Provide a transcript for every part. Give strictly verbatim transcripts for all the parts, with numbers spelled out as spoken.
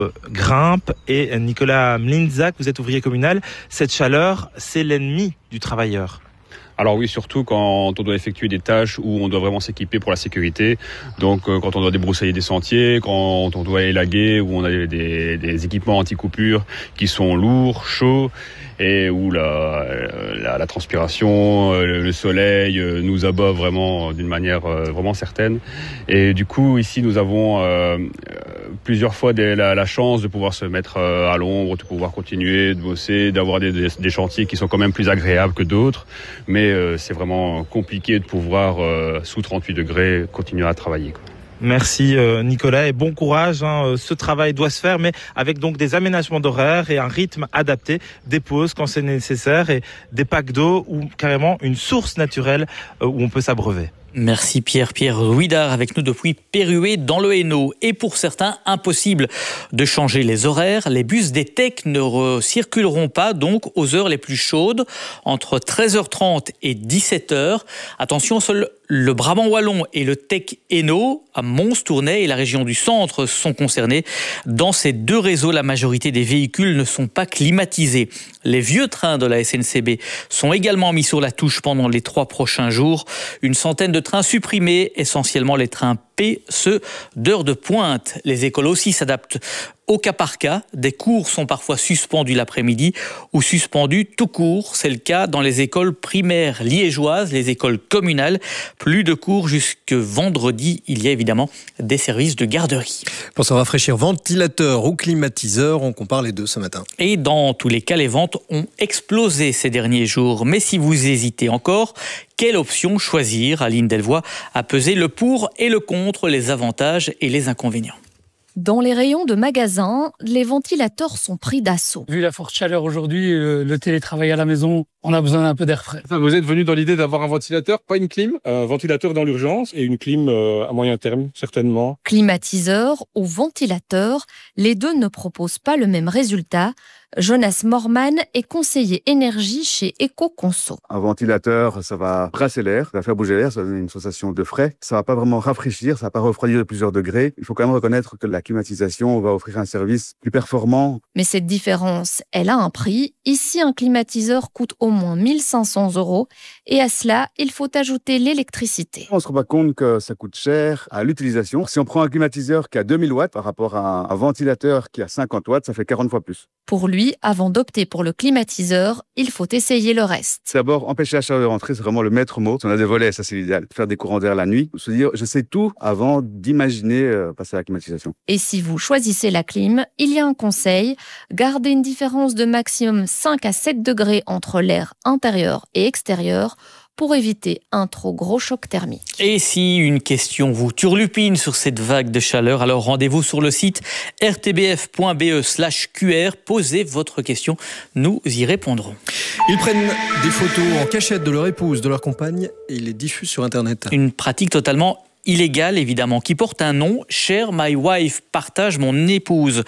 grimpe. Et Nicolas Mlinzak, vous êtes ouvrier communal. Cette chaleur, c'est l'ennemi du travailleur. Alors oui, surtout quand on doit effectuer des tâches où on doit vraiment s'équiper pour la sécurité. Donc euh, quand on doit débroussailler des sentiers, quand on doit élaguer, où on a des, des équipements anti-coupure qui sont lourds, chauds, et où la, la, la transpiration, le soleil nous abat vraiment d'une manière vraiment certaine. Et du coup, ici, nous avons euh, plusieurs fois des, la, la chance de pouvoir se mettre à l'ombre, de pouvoir continuer, de bosser, d'avoir des, des, des chantiers qui sont quand même plus agréables que d'autres. Mais euh, c'est vraiment compliqué de pouvoir, euh, sous trente-huit degrés, continuer à travailler, quoi. Merci Nicolas et bon courage. Hein. Ce travail doit se faire, mais avec donc des aménagements d'horaire et un rythme adapté, des pauses quand c'est nécessaire et des packs d'eau ou carrément une source naturelle où on peut s'abreuver. Merci Pierre. Pierre Rouidard avec nous depuis Perruet dans le Hainaut. Et pour certains, impossible de changer les horaires. Les bus des T E C ne circuleront pas donc aux heures les plus chaudes, entre treize heures trente et dix-sept heures. Attention, seul le Brabant wallon et le T E C Hainaut à Mons, Tournai et la région du centre sont concernés. Dans ces deux réseaux, la majorité des véhicules ne sont pas climatisés. Les vieux trains de la S N C B sont également mis sur la touche pendant les trois prochains jours. Une centaine de trains supprimés, essentiellement les trains P, ceux d'heures de pointe. Les écoles aussi s'adaptent au cas par cas. Des cours sont parfois suspendus l'après-midi ou suspendus tout court. C'est le cas dans les écoles primaires liégeoises, les écoles communales. Plus de cours jusque vendredi. Il y a évidemment des services de garderie. Pour se rafraîchir, ventilateur ou climatiseur, on compare les deux ce matin. Et dans tous les cas, les ventes ont explosé ces derniers jours. Mais si vous hésitez encore, quelle option choisir? Aline Delvoye a pesé le pour et le contre, les avantages et les inconvénients. Dans les rayons de magasins, les ventilateurs sont pris d'assaut. Vu la forte chaleur aujourd'hui, le télétravail à la maison, on a besoin d'un peu d'air frais. Vous êtes venu dans l'idée d'avoir un ventilateur, pas une clim, un ventilateur dans l'urgence et une clim à moyen terme, certainement. Climatiseur ou ventilateur, les deux ne proposent pas le même résultat. Jonas Morman est conseiller énergie chez Ecoconso. Un ventilateur, ça va brasser l'air, ça va faire bouger l'air, ça va donner une sensation de frais. Ça va pas vraiment rafraîchir, ça va pas refroidir de plusieurs degrés. Il faut quand même reconnaître que la climatisation va offrir un service plus performant. Mais cette différence, elle a un prix. Ici, un climatiseur coûte au moins mille cinq cents euros. Et à cela, il faut ajouter l'électricité. On se rend pas compte que ça coûte cher à l'utilisation. Si on prend un climatiseur qui a deux mille watts par rapport à un ventilateur qui a cinquante watts, ça fait quarante fois plus. Pour lui, avant d'opter pour le climatiseur, il faut essayer le reste. D'abord, empêcher la chaleur de rentrer, c'est vraiment le maître mot. Si on a des volets, ça c'est l'idéal. Faire des courants d'air la nuit, se dire je sais tout avant d'imaginer euh, passer à la climatisation. Et si vous choisissez la clim, il y a un conseil. Gardez une différence de maximum cinq à sept degrés entre l'air intérieur et extérieur pour éviter un trop gros choc thermique. Et si une question vous turlupine sur cette vague de chaleur, alors rendez-vous sur le site r t b f point b e slash q r. Posez votre question, nous y répondrons. Ils prennent des photos en cachette de leur épouse, de leur compagne et ils les diffusent sur Internet. Une pratique totalement illégale, évidemment, qui porte un nom, Share My Wife, partage mon épouse.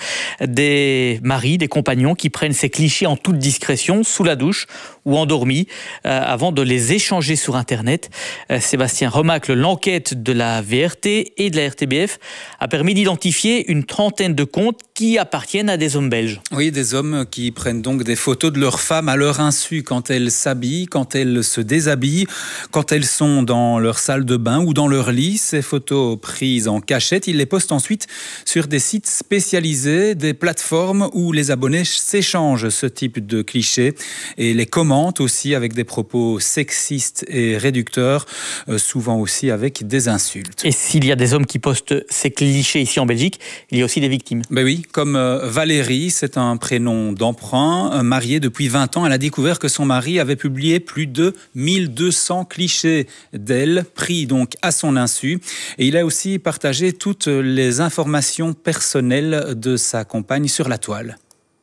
Des maris, des compagnons qui prennent ces clichés en toute discrétion, sous la douche ou endormis, euh, avant de les échanger sur Internet. Euh, Sébastien Remacle, l'enquête de la V R T et de la R T B F a permis d'identifier une trentaine de comptes qui appartiennent à des hommes belges. Oui, des hommes qui prennent donc des photos de leurs femmes à leur insu, quand elles s'habillent, quand elles se déshabillent, quand elles sont dans leur salle de bain ou dans leur lit. Ces photos prises en cachette, ils les postent ensuite sur des sites spécialisés, des plateformes où les abonnés s'échangent ce type de clichés et les commentent aussi avec des propos sexistes et réducteurs, euh, souvent aussi avec des insultes. Et s'il y a des hommes qui postent ces clichés ici en Belgique, il y a aussi des victimes. Ben oui, comme euh, Valérie, c'est un prénom d'emprunt, euh, mariée depuis vingt ans, elle a découvert que son mari avait publié plus de mille deux cents clichés d'elle, pris donc à son insu. Et il a aussi partagé toutes les informations personnelles de sa compagne sur la toile.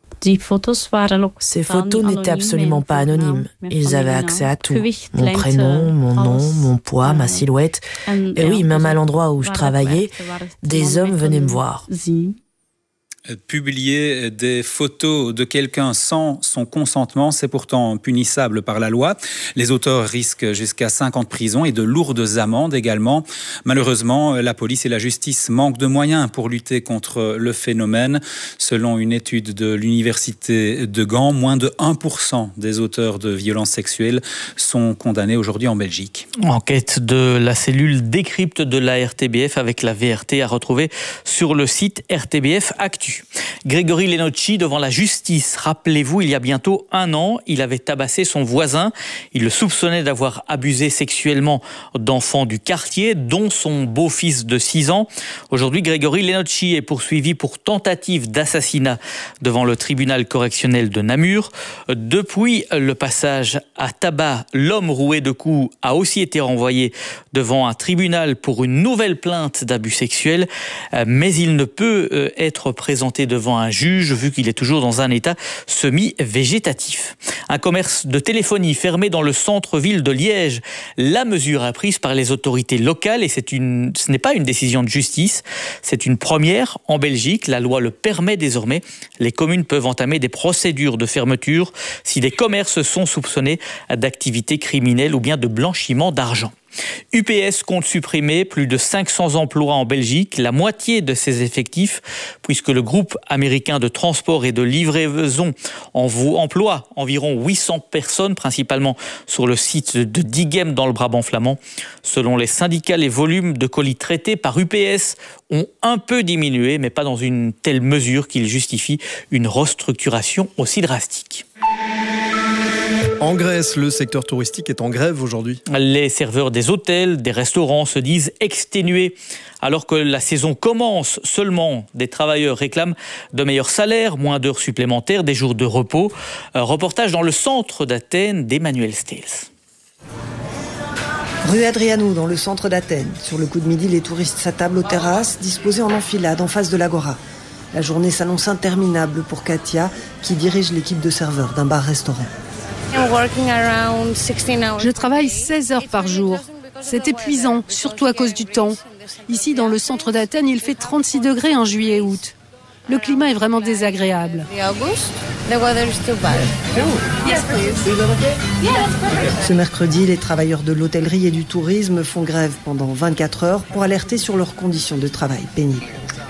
Ces photos n'étaient absolument pas anonymes. Ils avaient accès à tout. Mon prénom, mon nom, mon poids, ma silhouette. Et oui, même à l'endroit où je travaillais, des hommes venaient me voir. Publier des photos de quelqu'un sans son consentement, c'est pourtant punissable par la loi. Les auteurs risquent jusqu'à cinq ans de prison et de lourdes amendes également. Malheureusement, la police et la justice manquent de moyens pour lutter contre le phénomène. Selon une étude de l'université de Gand, moins de un pour cent des auteurs de violences sexuelles sont condamnés aujourd'hui en Belgique. Enquête de la cellule décrypte de la R T B F avec la V R T à retrouver sur le site R T B F Actu. Grégory Lenocci devant la justice. Rappelez-vous, il y a bientôt un an, il avait tabassé son voisin. Il le soupçonnait d'avoir abusé sexuellement d'enfants du quartier, dont son beau-fils de six ans. Aujourd'hui, Grégory Lenocci est poursuivi pour tentative d'assassinat devant le tribunal correctionnel de Namur. Depuis le passage à tabac, l'homme roué de coups a aussi été renvoyé devant un tribunal pour une nouvelle plainte d'abus sexuels, mais il ne peut être présenté devant un juge vu qu'il est toujours dans un état semi-végétatif. Un commerce de téléphonie fermé dans le centre-ville de Liège. La mesure est prise par les autorités locales et c'est une, ce n'est pas une décision de justice, c'est une première en Belgique. La loi le permet désormais. Les communes peuvent entamer des procédures de fermeture si des commerces sont soupçonnés d'activités criminelles ou bien de blanchiment d'argent. U P S compte supprimer plus de cinq cents emplois en Belgique, la moitié de ses effectifs, puisque le groupe américain de transport et de livraison emploie environ huit cents personnes, principalement sur le site de Diegem dans le Brabant flamand. Selon les syndicats, les volumes de colis traités par U P S ont un peu diminué, mais pas dans une telle mesure qu'il justifie une restructuration aussi drastique. En Grèce, le secteur touristique est en grève aujourd'hui. Les serveurs des hôtels, des restaurants se disent exténués. Alors que la saison commence seulement, des travailleurs réclament de meilleurs salaires, moins d'heures supplémentaires, des jours de repos. Un reportage dans le centre d'Athènes d'Emmanuel Stels. Rue Adrianou, dans le centre d'Athènes. Sur le coup de midi, les touristes s'attablent aux terrasses, disposées en enfilade en face de l'Agora. La journée s'annonce interminable pour Katia, qui dirige l'équipe de serveurs d'un bar-restaurant. Je travaille seize heures par jour. C'est épuisant, surtout à cause du temps. Ici, dans le centre d'Athènes, il fait trente-six degrés en juillet et août. Le climat est vraiment désagréable. Ce mercredi, les travailleurs de l'hôtellerie et du tourisme font grève pendant vingt-quatre heures pour alerter sur leurs conditions de travail pénibles.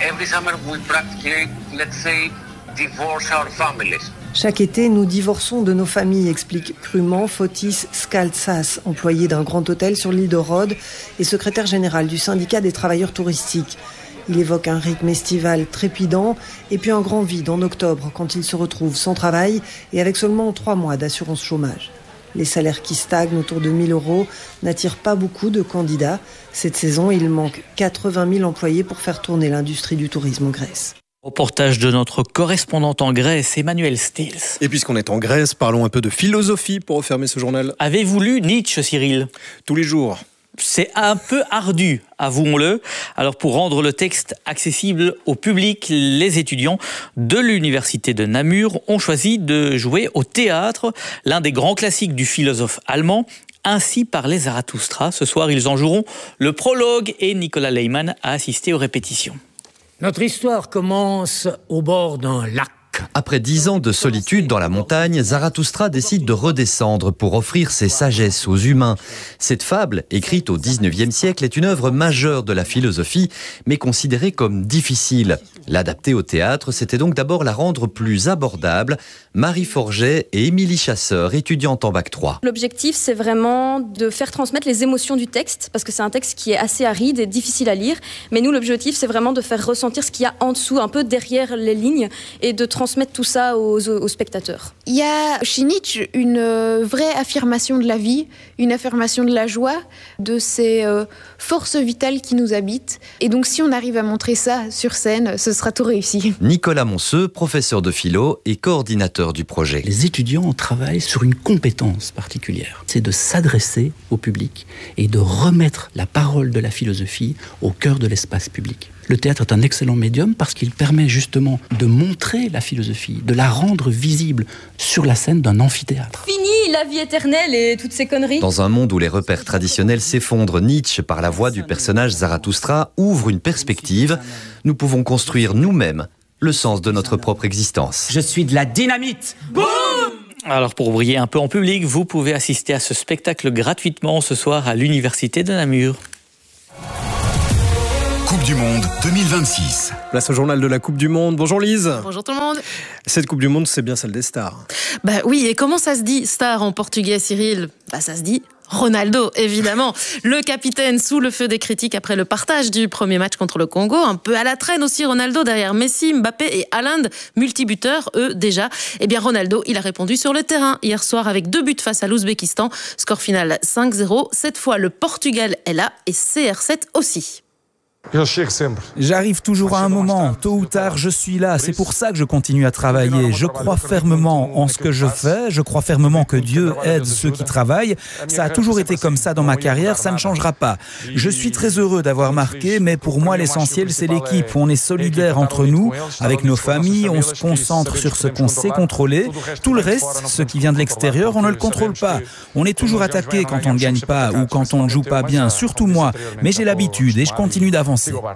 Chaque été, nous divorçons de nos familles, explique crûment Fotis Skaltsas, employé d'un grand hôtel sur l'île de Rhodes et secrétaire général du syndicat des travailleurs touristiques. Il évoque un rythme estival trépidant et puis un grand vide en octobre quand il se retrouve sans travail et avec seulement trois mois d'assurance chômage. Les salaires qui stagnent autour de mille euros n'attirent pas beaucoup de candidats. Cette saison, il manque quatre-vingt mille employés pour faire tourner l'industrie du tourisme en Grèce. Reportage de notre correspondante en Grèce, Emmanuel Stils. Et puisqu'on est en Grèce, parlons un peu de philosophie pour refermer ce journal. Avez-vous lu Nietzsche, Cyril ? Tous les jours. C'est un peu ardu, avouons-le. Alors pour rendre le texte accessible au public, les étudiants de l'université de Namur ont choisi de jouer au théâtre, l'un des grands classiques du philosophe allemand. Ainsi parlait Zarathustra. Ce soir, ils en joueront le prologue et Nicolas Leymann a assisté aux répétitions. Notre histoire commence au bord d'un lac. Après dix ans de solitude dans la montagne, Zarathustra décide de redescendre pour offrir ses sagesses aux humains. Cette fable, écrite au dix-neuvième siècle, est une œuvre majeure de la philosophie, mais considérée comme difficile. L'adapter au théâtre, c'était donc d'abord la rendre plus abordable. Marie Forget et Émilie Chasseur, étudiantes en bac trois. L'objectif, c'est vraiment de faire transmettre les émotions du texte, parce que c'est un texte qui est assez aride et difficile à lire. Mais nous, l'objectif, c'est vraiment de faire ressentir ce qu'il y a en dessous, un peu derrière les lignes, et de transmettre tout ça aux, aux spectateurs. Il y a chez Nietzsche une vraie affirmation de la vie, une affirmation de la joie, de ces euh, forces vitales qui nous habitent. Et donc si on arrive à montrer ça sur scène, ce sera tout réussi. Nicolas Monseux, professeur de philo et coordinateur du projet. Les étudiants travaillent sur une compétence particulière. C'est de s'adresser au public et de remettre la parole de la philosophie au cœur de l'espace public. Le théâtre est un excellent médium parce qu'il permet justement de montrer la philosophie, de la rendre visible sur la scène d'un amphithéâtre. Fini la vie éternelle et toutes ces conneries. Dans un monde où les repères traditionnels s'effondrent, Nietzsche, par la voix du personnage Zarathustra, ouvre une perspective. Nous pouvons construire nous-mêmes le sens de notre propre existence. Je suis de la dynamite. Boum! Alors pour briller un peu en public, vous pouvez assister à ce spectacle gratuitement ce soir à l'Université de Namur. Coupe du Monde deux mille vingt-six. Place au journal de la Coupe du Monde. Bonjour Lise. Bonjour tout le monde. Cette Coupe du Monde, c'est bien celle des stars. Bah oui, et comment ça se dit star en portugais, Cyril? Bah ça se dit Ronaldo, évidemment. Le capitaine sous le feu des critiques après le partage du premier match contre le Congo. Un peu à la traîne aussi Ronaldo derrière Messi, Mbappé et Haaland, multibuteurs, eux déjà. Eh bien Ronaldo, il a répondu sur le terrain hier soir avec deux buts face à l'Ouzbékistan. Score final cinq zéro. Cette fois, le Portugal est là et C R sept aussi. J'arrive toujours à un moment, tôt ou tard je suis là, c'est pour ça que je continue à travailler. Je crois fermement en ce que je fais, je crois fermement que Dieu aide ceux qui travaillent. Ça a toujours été comme ça dans ma carrière, ça ne changera pas. Je suis très heureux d'avoir marqué, mais pour moi l'essentiel c'est l'équipe. On est solidaires entre nous, avec nos familles, on se concentre sur ce qu'on sait contrôler. Tout le reste, ce qui vient de l'extérieur, on ne le contrôle pas. On est toujours attaqué quand on ne gagne pas ou quand on ne joue pas bien, surtout moi. Mais j'ai l'habitude et je continue d'avancer.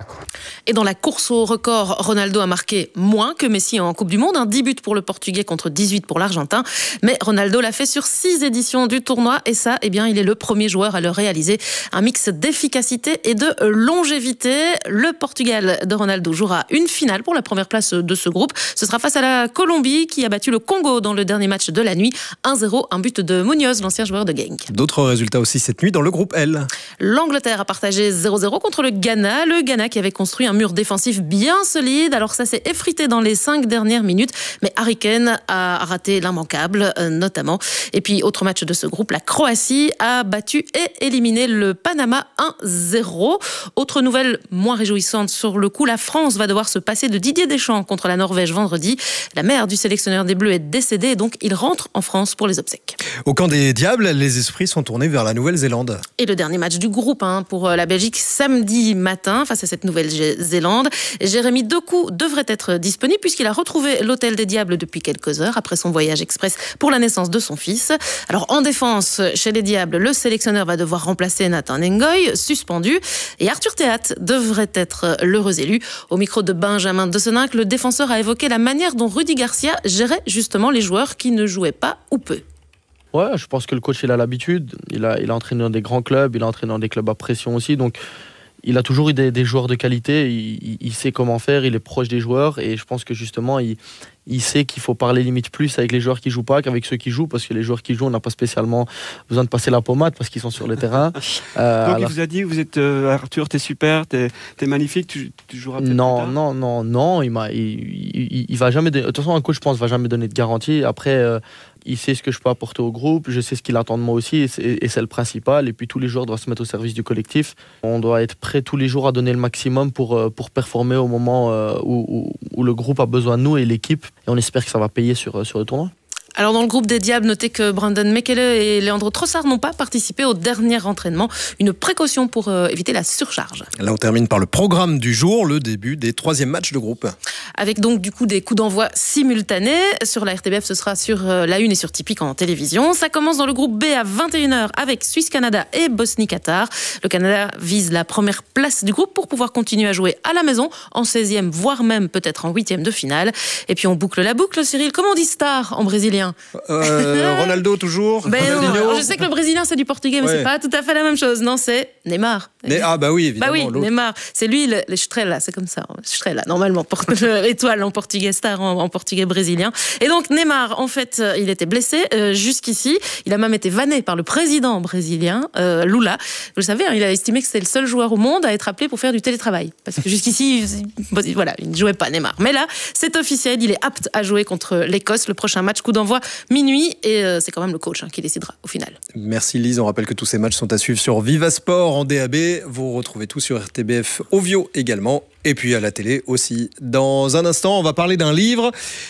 Et dans la course au record, Ronaldo a marqué moins que Messi en Coupe du Monde, un dix buts pour le Portugais contre dix-huit pour l'Argentin. Mais Ronaldo l'a fait sur six éditions du tournoi et ça, eh bien, il est le premier joueur à le réaliser. Un mix d'efficacité et de longévité. Le Portugal de Ronaldo jouera une finale pour la première place de ce groupe. Ce sera face à la Colombie qui a battu le Congo dans le dernier match de la nuit. un zéro, un but de Munoz, l'ancien joueur de Genk. D'autres résultats aussi cette nuit dans le groupe L. L'Angleterre a partagé zéro zéro contre le Ghana. Le Ghana qui avait construit un mur défensif bien solide. Alors ça s'est effrité dans les cinq dernières minutes, mais Harry Kane a raté l'immanquable, euh, notamment. Et puis, autre match de ce groupe, la Croatie a battu et éliminé le Panama un zéro. Autre nouvelle moins réjouissante sur le coup, la France va devoir se passer de Didier Deschamps contre la Norvège vendredi. La mère du sélectionneur des Bleus est décédée et donc il rentre en France pour les obsèques. Au camp des Diables, les esprits sont tournés vers la Nouvelle-Zélande. Et le dernier match du groupe hein, pour la Belgique samedi matin face à cette Nouvelle-Zélande. Jérémy Doku devrait être disponible puisqu'il a retrouvé l'hôtel des Diables depuis quelques heures après son voyage express pour la naissance de son fils. Alors en défense, chez les Diables, le sélectionneur va devoir remplacer Nathan Ngoy, suspendu, et Arthur Théat devrait être l'heureux élu. Au micro de Benjamin De Seninck, le défenseur a évoqué la manière dont Rudy Garcia gérait justement les joueurs qui ne jouaient pas ou peu. Ouais, je pense que le coach il a l'habitude, il a, il a entraîné dans des grands clubs, il a entraîné dans des clubs à pression aussi, donc il a toujours eu des, des joueurs de qualité, il, il, il sait comment faire, il est proche des joueurs et je pense que justement il, il sait qu'il faut parler limite plus avec les joueurs qui jouent pas qu'avec ceux qui jouent, parce que les joueurs qui jouent on n'a pas spécialement besoin de passer la pommade parce qu'ils sont sur le terrain. Euh, Donc alors... il vous a dit vous êtes euh, Arthur, t'es super, t'es, t'es magnifique, tu, tu joueras peut-être non, plus tard. Non, non, non, il m'a, il, il, il va jamais. De toute façon un coach je pense va jamais donner de garantie. Après euh, il sait ce que je peux apporter au groupe, je sais ce qu'il attend de moi aussi et c'est, et c'est le principal. Et puis tous les joueurs doivent se mettre au service du collectif. On doit être prêt tous les jours à donner le maximum pour, pour performer au moment où, où, où le groupe a besoin de nous et l'équipe. Et on espère que ça va payer sur, sur le tournoi. Alors dans le groupe des Diables, notez que Brandon Mekele et Leandro Trossard n'ont pas participé au dernier entraînement. Une précaution pour euh, éviter la surcharge. Là on termine par le programme du jour, le début des troisièmes matchs de groupe. Avec donc du coup des coups d'envoi simultanés. Sur la R T B F, ce sera sur euh, la une et sur Tipeee en télévision. Ça commence dans le groupe B à vingt et une heures avec Suisse-Canada et Bosnie-Qatar. Le Canada vise la première place du groupe pour pouvoir continuer à jouer à la maison en seizième, voire même peut-être en huitième de finale. Et puis on boucle la boucle, Cyril. Comment on dit star en brésilien? Euh, Ronaldo toujours. Ben non, je sais que le brésilien c'est du portugais, mais ouais. C'est pas tout à fait la même chose. Non, c'est Neymar. Mais, ah bah oui, évidemment. Bah oui, l'autre. Neymar. C'est lui, le, le Estrela, c'est comme ça. Estrela, normalement, étoile en portugais, star en, en portugais brésilien. Et donc Neymar, en fait, il était blessé euh, jusqu'ici. Il a même été vanné par le président brésilien, euh, Lula. Vous le savez, hein, il a estimé que c'était le seul joueur au monde à être appelé pour faire du télétravail. Parce que jusqu'ici, il, voilà, il ne jouait pas Neymar. Mais là, c'est officiel, il est apte à jouer contre l'Écosse. Le prochain match, coup d'envoi minuit, et euh, c'est quand même le coach hein, qui décidera au final. Merci Lise, on rappelle que tous ces matchs sont à suivre sur Viva Sport en D A B, vous retrouvez tout sur R T B F Ovio également, et puis à la télé aussi. Dans un instant, on va parler d'un livre.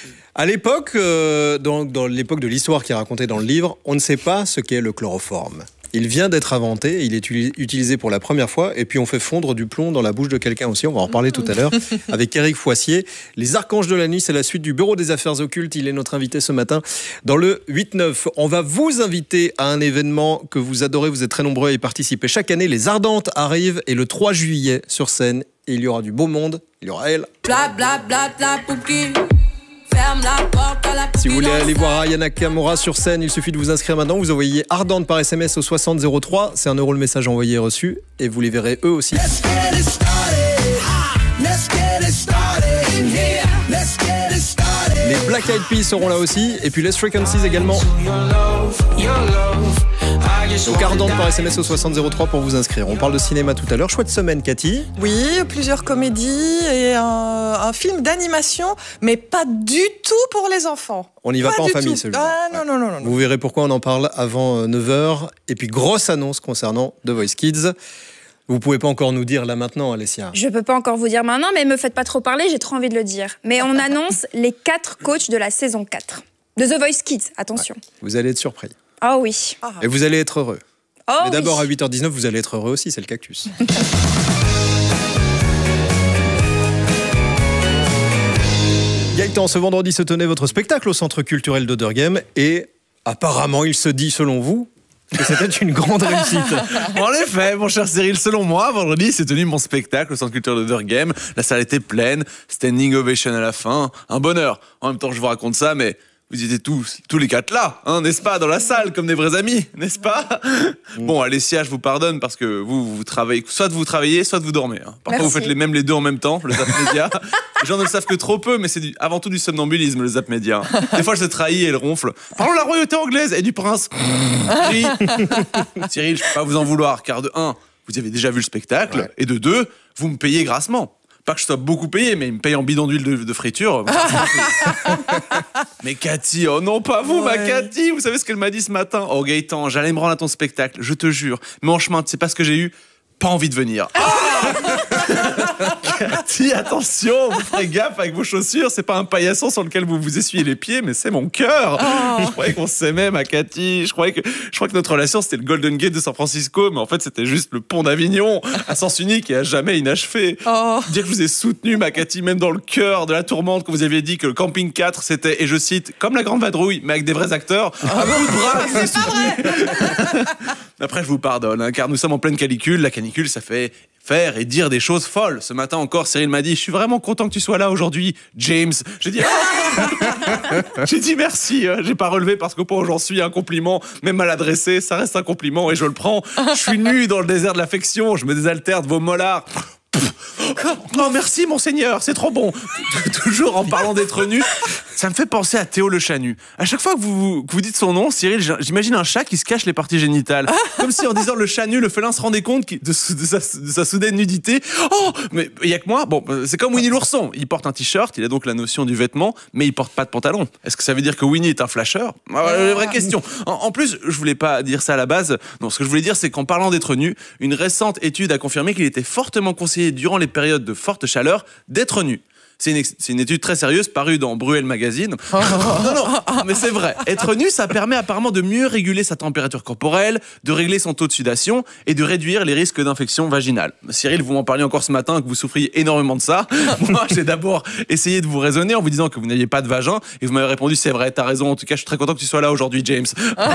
À l'époque, euh, dans, dans l'époque de l'histoire qui est racontée dans le livre, on ne sait pas ce qu'est le chloroforme. Il vient d'être inventé, il est utilisé pour la première fois, et puis on fait fondre du plomb dans la bouche de quelqu'un aussi, on va en reparler tout à l'heure, avec Éric Foissier. Les Archanges de la Nuit, c'est la suite du Bureau des Affaires Occultes, il est notre invité ce matin dans le huit neuf. On va vous inviter à un événement que vous adorez, vous êtes très nombreux à y participer. Chaque année, les Ardentes arrivent, et le trois juillet, sur scène, et il y aura du beau monde. Il y aura elle. Bla bla bla bla pouki. Ferme la porte à la Si vous voulez aller voir Aya Nakamura sur scène, il suffit de vous inscrire maintenant. Vous envoyez Ardente par S M S au soixante zéro trois. C'est un euro le message envoyé et reçu. Et vous les verrez eux aussi. Les Black Eyed Peas seront là aussi. Et puis les Frequencies également. Donc Ardente par S M S au soixante zéro trois pour vous inscrire. On parle de cinéma tout à l'heure. Chouette semaine, Cathy. Oui, plusieurs comédies et un, un film d'animation, mais pas du tout pour les enfants. On n'y va pas, pas en famille, tout. celui-là. Ah, non, non, non, non. Vous verrez pourquoi on en parle avant neuf heures. Et puis, grosse annonce concernant The Voice Kids. Vous pouvez pas encore nous dire là maintenant, Alessia. Je peux pas encore vous dire maintenant, mais me faites pas trop parler, j'ai trop envie de le dire. Mais on annonce les quatre coachs de la saison quatre. De The Voice Kids, attention. Ouais. Vous allez être surpris. Ah oh oui. Et vous allez être heureux. Oh Mais d'abord oui. à huit heures dix-neuf, vous allez être heureux aussi, c'est le cactus. Gaëtan, ce vendredi se tenait votre spectacle au Centre culturel d'Oderghem et apparemment, il se dit, selon vous, que c'était une grande réussite. En effet, mon cher Cyril, selon moi, vendredi s'est tenu mon spectacle au Centre culturel d'Oderghem. La salle était pleine, standing ovation à la fin, un bonheur. En même temps, je vous raconte ça, mais vous étiez tous, tous les quatre là, hein, n'est-ce pas, dans la salle, comme des vrais amis, n'est-ce pas? mm. Bon, Alessia, je vous pardonne parce que vous, vous travaillez, soit vous travaillez, soit vous dormez. Hein. Parfois, Merci. Vous faites les mêmes les deux en même temps, le Zap Média. Les gens ne le savent que trop peu, mais c'est du, avant tout du somnambulisme, le Zap Média. Des fois, je se trahis et elle ronfle. Parlons de la royauté anglaise et du prince. Cyril, je peux pas vous en vouloir, car de un, vous avez déjà vu le spectacle, ouais. Et de deux, vous me payez grassement. Pas que je sois beaucoup payé, mais il me paye en bidon d'huile de, de friture. Mais Cathy, oh non, pas vous, ouais. Ma Cathy. Vous savez ce qu'elle m'a dit ce matin? Oh Gaëtan, j'allais me rendre à ton spectacle, je te jure. Mais en chemin, tu sais pas ce que j'ai eu? Pas envie de venir. Cathy, attention, vous ferez gaffe avec vos chaussures. C'est pas un paillasson sur lequel vous vous essuyez les pieds, mais c'est mon cœur. Oh. Je croyais qu'on s'aimait, ma Cathy. Je croyais que, je crois que notre relation, c'était le Golden Gate de San Francisco, mais en fait, c'était juste le pont d'Avignon, à sens unique et à jamais inachevé. Oh. Dire que je vous ai soutenu, ma Cathy, même dans le cœur de la tourmente, quand vous aviez dit que le Camping quatre, c'était, et je cite, comme la Grande Vadrouille, mais avec des vrais acteurs. Oh. À bout de bras, je vous ai soutenu. Après, je vous pardonne, hein, car nous sommes en pleine canicule. La canicule, ça fait faire et dire des choses folles. Ce matin encore, Cyril m'a dit « Je suis vraiment content que tu sois là aujourd'hui, James. » J'ai dit « J'ai dit merci. » J'ai pas relevé parce qu'au point où j'en suis, un compliment, même mal adressé, ça reste un compliment et je le prends. Je suis nu dans le désert de l'affection. Je me désaltère de vos molars. Non, merci, monseigneur, c'est trop bon. Toujours en parlant d'être nu, ça me fait penser à Théo le chat nu. À chaque fois que vous, que vous dites son nom, Cyril, j'imagine un chat qui se cache les parties génitales. Comme si en disant le chat nu, le félin se rendait compte de, de, sa, de sa soudaine nudité. Oh, mais il y a que moi. Bon, c'est comme Winnie l'ourson. Il porte un t-shirt, il a donc la notion du vêtement, mais il porte pas de pantalon. Est-ce que ça veut dire que Winnie est un flasheur? La vraie question. En, en plus, je voulais pas dire ça à la base. Non, ce que je voulais dire, c'est qu'en parlant d'être nu, une récente étude a confirmé qu'il était fortement conseillé durant les périodes de forte chaleur d'être nu. C'est une, c'est une étude très sérieuse parue dans Bruel Magazine. Oh. Non, non, mais c'est vrai. Être nu, ça permet apparemment de mieux réguler sa température corporelle, de régler son taux de sudation et de réduire les risques d'infection vaginale. Cyril, vous m'en parliez encore ce matin que vous souffriez énormément de ça. Moi, j'ai d'abord essayé de vous raisonner en vous disant que vous n'aviez pas de vagin et vous m'avez répondu c'est vrai, t'as raison. En tout cas, je suis très content que tu sois là aujourd'hui, James.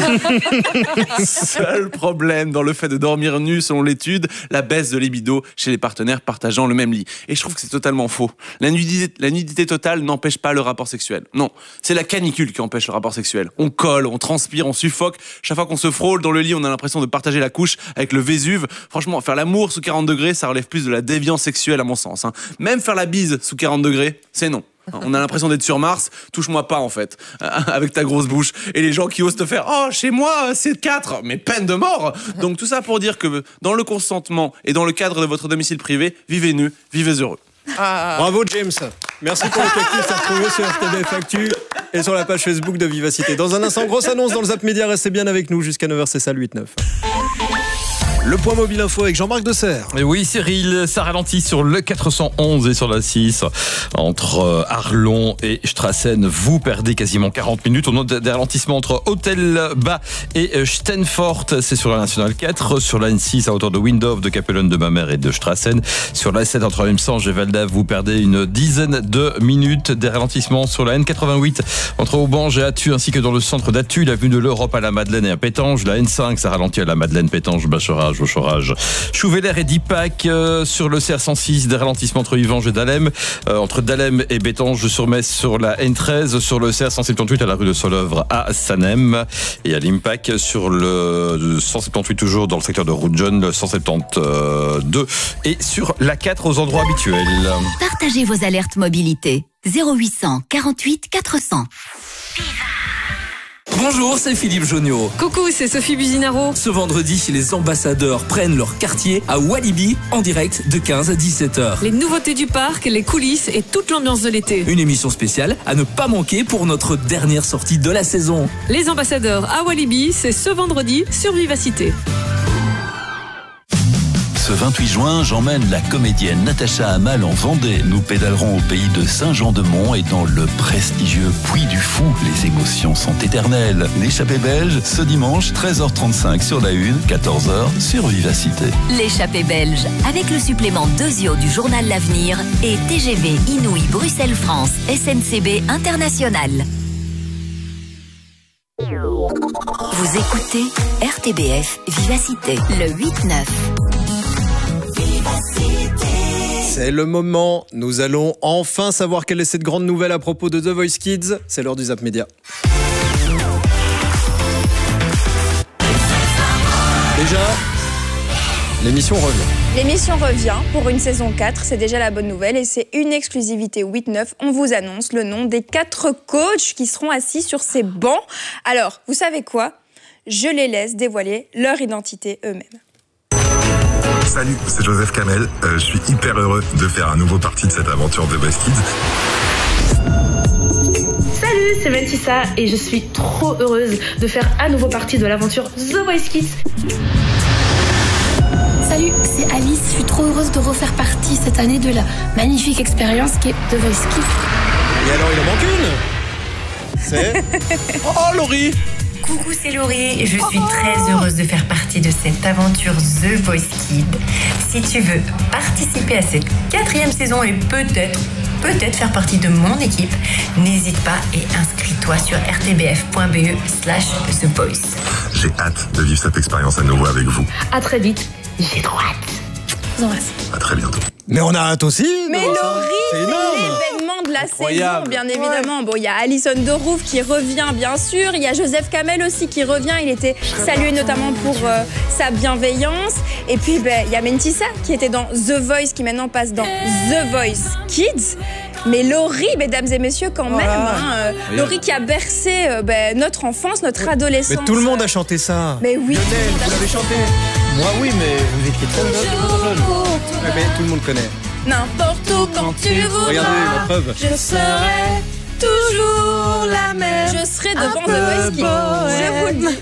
Seul problème dans le fait de dormir nu, selon l'étude, la baisse de libido chez les partenaires partageant le même lit. Et je trouve que c'est totalement faux. La nudité La nudité totale n'empêche pas le rapport sexuel. Non, c'est la canicule qui empêche le rapport sexuel. On colle, on transpire, on suffoque. Chaque fois qu'on se frôle dans le lit, on a l'impression de partager la couche avec le Vésuve. Franchement, faire l'amour sous quarante degrés, ça relève plus de la déviance sexuelle à mon sens. Hein. Même faire la bise sous quarante degrés, c'est non. On a l'impression d'être sur Mars, touche-moi pas en fait, avec ta grosse bouche. Et les gens qui osent te faire « Oh, chez moi, c'est quatre !» Mais peine de mort. Donc tout ça pour dire que dans le consentement et dans le cadre de votre domicile privé, vivez nu, vivez heureux. Ah. Bravo James. Merci pour le cactus à retrouver sur R T B F Actu et sur la page Facebook de Vivacité. Dans un instant, grosse annonce dans le Zap Média. Restez bien avec nous jusqu'à neuf heures, c'est ça le huit neuf. Le point mobile info avec Jean-Marc Desserre. Et oui, Cyril, ça ralentit sur le quatre cent onze et sur la six. Entre Arlon et Strassen, vous perdez quasiment quarante minutes. On note des ralentissements entre Hôtel-Bas et Stenfort. C'est sur la nationale quatre. Sur la N six, à hauteur de Windhof, de Capellen, de Mamers et de Strassen. Sur la sept, entre Lemsange et Valdav, vous perdez une dizaine de minutes. Des ralentissements sur la N quatre-vingt-huit, entre Aubange et Attu, ainsi que dans le centre d'Attu, l'avenue de l'Europe à la Madeleine et à Pétange. La N cinq, ça ralentit à la Madeleine, Pétange, Bacharach, Serge Bochorage. Chouveler et Dipac euh, sur le C R cent six, des ralentissements entre Yvange et Dahlem, euh, entre Dahlem et Bétange-sur-Metz sur la N treize, sur le C R cent soixante-dix-huit à la rue de Solœuvre à Sanem, et à l'Impac sur le cent soixante-dix-huit toujours dans le secteur de Roujon, le cent soixante-douze et sur la quatre aux endroits habituels. Partagez vos alertes mobilité. zéro huit cent quarante-huit quatre cents. Bonjour, c'est Philippe Jonio. Coucou, c'est Sophie Businaro. Ce vendredi, les ambassadeurs prennent leur quartier à Walibi en direct de quinze à dix-sept heures. Les nouveautés du parc, les coulisses et toute l'ambiance de l'été. Une émission spéciale à ne pas manquer pour notre dernière sortie de la saison. Les ambassadeurs à Walibi, c'est ce vendredi sur Vivacité. Ce vingt-huit juin, j'emmène la comédienne Natacha Hamel en Vendée. Nous pédalerons au pays de Saint-Jean-de-Mont et dans le prestigieux Puy du Fou. Les émotions sont éternelles. L'échappée belge, ce dimanche, treize heures trente-cinq sur la une, quatorze heures sur Vivacité. L'échappée belge, avec le supplément Dosio du journal L'Avenir et T G V Inouï Bruxelles-France, S N C B International. Vous écoutez R T B F Vivacité, le huit neuf. C'est le moment, nous allons enfin savoir quelle est cette grande nouvelle à propos de The Voice Kids. C'est l'heure du Zap Média. Déjà, l'émission revient. L'émission revient pour une saison quatre, c'est déjà la bonne nouvelle et c'est une exclusivité huit neuf. On vous annonce le nom des quatre coachs qui seront assis sur ces bancs. Alors, vous savez quoi ? Je les laisse dévoiler leur identité eux-mêmes. Salut, c'est Joseph Kamel. Euh, je suis hyper heureux de faire un nouveau partie de cette aventure de Voice Kids. Salut, c'est Mentissa et je suis trop heureuse de faire à nouveau partie de l'aventure The Voice Kids. Salut, c'est Alice. Je suis trop heureuse de refaire partie cette année de la magnifique expérience qui est The Voice Kids. Et alors, il en manque une. C'est... Oh, Laurie. Coucou, c'est Laurie et je suis très heureuse de faire partie de cette aventure The Voice Kids. Si tu veux participer à cette quatrième saison et peut-être, peut-être faire partie de mon équipe, n'hésite pas et inscris-toi sur rtbf.be slash The Voice. J'ai hâte de vivre cette expérience à nouveau avec vous. À très vite, j'ai trop hâte. Je vous embrasse. À très bientôt. Mais on a hâte aussi. Mais Laurie, c'est énorme. l'événement de la Incroyable. saison, bien évidemment. Bon, il y a Alison Derouf qui revient, bien sûr. Il y a Joseph Kamel aussi qui revient. Il était salué notamment pour euh, sa bienveillance. Et puis, ben, il y a Mentissa qui était dans The Voice, qui maintenant passe dans The Voice Kids. Mais Laurie, mesdames et messieurs, quand même, hein, euh, Laurie qui a bercé euh, ben, notre enfance, notre adolescence. Mais tout le monde a chanté ça. Mais oui. Lionel, vous l'avez chanté. Moi oui, mais vous étiez très jeune. Ouais, mais tout le monde connaît. N'importe où, quand tu voudras. Regardez la preuve. Je serai toujours la même. Je serai devant The Voice Kids. Je vous le dis.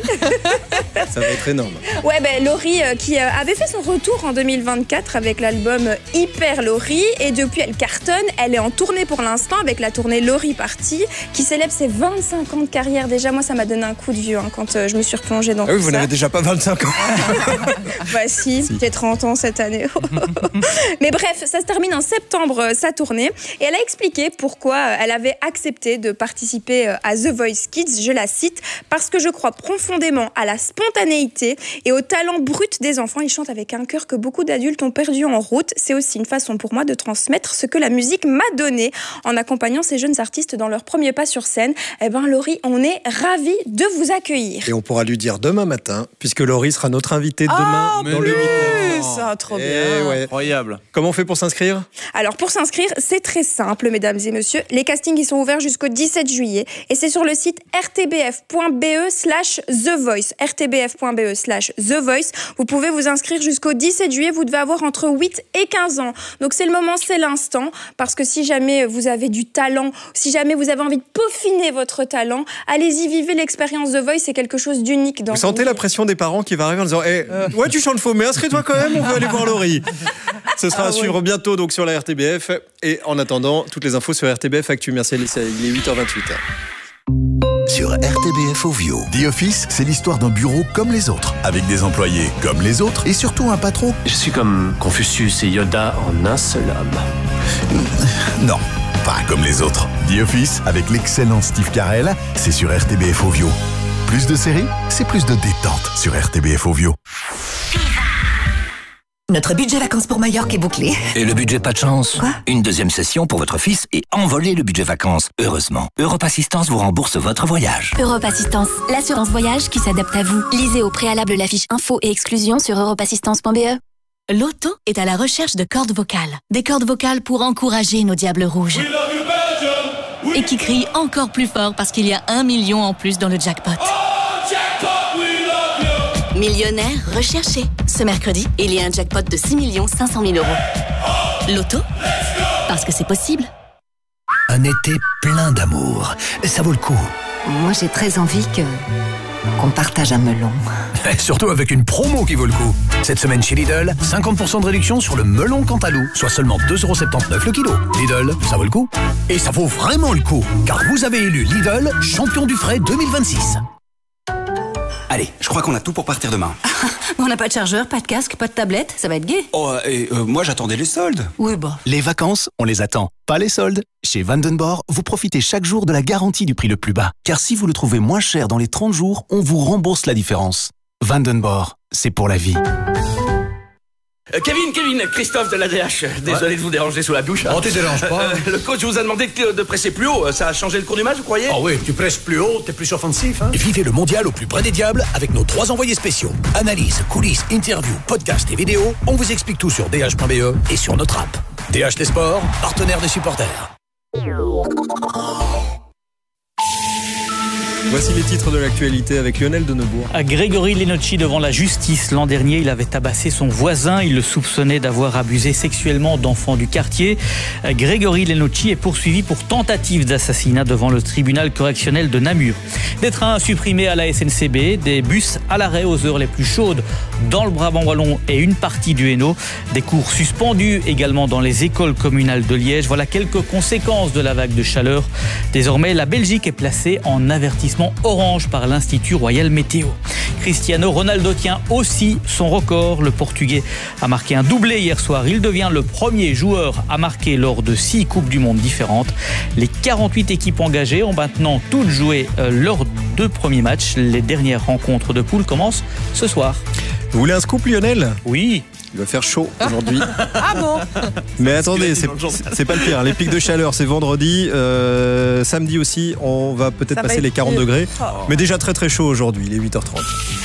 Ça va être énorme. Ouais, ben Laurie euh, qui euh, avait fait son retour en deux mille vingt-quatre avec l'album Hyper Laurie et depuis elle cartonne. Elle est en tournée pour l'instant avec la tournée Laurie Party qui célèbre ses vingt-cinq ans de carrière. Déjà, moi, ça m'a donné un coup de vieux hein, quand euh, je me suis replongée dans ah oui, tout vous ça. n'avez déjà pas vingt-cinq ans. Bah si, si. J'ai trente ans cette année. Mais bref, ça se termine en septembre, euh, sa tournée. Et elle a expliqué pourquoi euh, elle avait accepté de participer euh, à The Voice Kids. Je la cite, parce que je crois profondément à la spontanéité et au talent brut des enfants. Ils chantent avec un cœur que beaucoup d'adultes ont perdu en route. C'est aussi une façon pour moi de transmettre ce que la musique m'a donné en accompagnant ces jeunes artistes dans leur premier pas sur scène. Eh ben Laurie, on est ravis de vous accueillir. Et on pourra lui dire demain matin, puisque Laurie sera notre invitée demain oh, dans le huit neuf. Ça, trop Et bien. ouais. Incroyable. Comment on fait pour s'inscrire ? Alors pour s'inscrire, c'est très simple, mesdames et messieurs. Les castings ils sont ouverts jusqu'au dix-sept juillet et c'est sur le site rtbf.be slash The Voice. rtbf.be slash The Voice. Vous pouvez vous inscrire jusqu'au dix-sept juillet. Vous devez avoir entre huit et quinze ans. Donc c'est le moment, c'est l'instant. Parce que si jamais vous avez du talent, si jamais vous avez envie de peaufiner votre talent, allez-y, vivez l'expérience The Voice. C'est quelque chose d'unique dans Vous sentez la pression des parents qui va arriver en disant hey, euh... ouais, tu chantes faux, mais inscris-toi quand même, on veut aller voir Laurie. Ce sera ah, à suivre ouais. bientôt donc sur la R T B F. Et en attendant, toutes les infos sur R T B F Actu. Merci Alicia, il est huit heures vingt-huit. Sur R T B F Ovio, The Office, c'est l'histoire d'un bureau comme les autres, avec des employés comme les autres et surtout un patron. Je suis comme Confucius et Yoda en un seul homme. Non, pas comme les autres. The Office, avec l'excellent Steve Carell, c'est sur R T B F Ovio. Plus de séries, c'est plus de détente sur R T B F Ovio. Notre budget vacances pour Majorque est bouclé. Et le budget pas de chance? Quoi? Une deuxième session pour votre fils et envoler le budget vacances. Heureusement, Europe Assistance vous rembourse votre voyage. Europe Assistance, l'assurance voyage qui s'adapte à vous. Lisez au préalable la fiche info et exclusion sur europe assistance point b e. Loto est à la recherche de cordes vocales. Des cordes vocales pour encourager nos diables rouges. Et qui crient encore plus fort parce qu'il y a un million en plus dans le jackpot. Millionnaire recherché. Ce mercredi, il y a un jackpot de six millions cinq cent mille euros. Loto, parce que c'est possible. Un été plein d'amour. Ça vaut le coup. Moi, j'ai très envie que qu'on partage un melon. Surtout avec une promo qui vaut le coup. Cette semaine chez Lidl, cinquante pour cent de réduction sur le melon Cantalou, soit seulement deux euros soixante-dix-neuf le kilo. Lidl, ça vaut le coup. Et ça vaut vraiment le coup, car vous avez élu Lidl champion du frais deux mille vingt-six. Allez, je crois qu'on a tout pour partir demain. On n'a pas de chargeur, pas de casque, pas de tablette, ça va être gai. Oh, et euh, moi j'attendais les soldes. Oui, bah. Les vacances, on les attend, pas les soldes. Chez Vandenborg, vous profitez chaque jour de la garantie du prix le plus bas. Car si vous le trouvez moins cher dans les trente jours, on vous rembourse la différence. Vandenborg, c'est pour la vie. Euh, Kevin, Kevin, Christophe de l'A D H. Désolé ouais. de vous déranger sous la douche. Hein. Oh, tu déranges pas. Euh, le coach vous a demandé de, de presser plus haut. Ça a changé le cours du match, vous croyez? Ah oui, tu presses plus haut, t'es plus offensif. Hein. Vivez le mondial au plus près des diables avec nos trois envoyés spéciaux. Analyse, coulisses, interviews, podcasts et vidéos. On vous explique tout sur d h point b e et sur notre app. D H des sports, partenaire des supporters. Voici les titres de l'actualité avec Lionel Denebourg. À Grégory Lenocci devant la justice. L'an dernier, il avait tabassé son voisin. Il le soupçonnait d'avoir abusé sexuellement d'enfants du quartier. Grégory Lenocci est poursuivi pour tentative d'assassinat devant le tribunal correctionnel de Namur. Des trains supprimés à la S N C B, des bus à l'arrêt aux heures les plus chaudes dans le Brabant wallon et une partie du Hainaut. Des cours suspendus également dans les écoles communales de Liège. Voilà quelques conséquences de la vague de chaleur. Désormais, la Belgique est placée en avertissement orange par l'Institut Royal Météo. Cristiano Ronaldo tient aussi son record. Le Portugais a marqué un doublé hier soir. Il devient le premier joueur à marquer lors de six Coupes du Monde différentes. Les quarante-huit équipes engagées ont maintenant toutes joué leurs deux premiers matchs. Les dernières rencontres de poule commencent ce soir. Vous voulez un scoop, Lionel? Oui. Il va faire chaud aujourd'hui. Ah bon? Mais attendez, c'est, c'est pas le pire. Les pics de chaleur, c'est vendredi. Euh, samedi aussi, on va peut-être Ça passer va les quarante pire. degrés. Oh. Mais déjà très très chaud aujourd'hui, il est huit heures trente.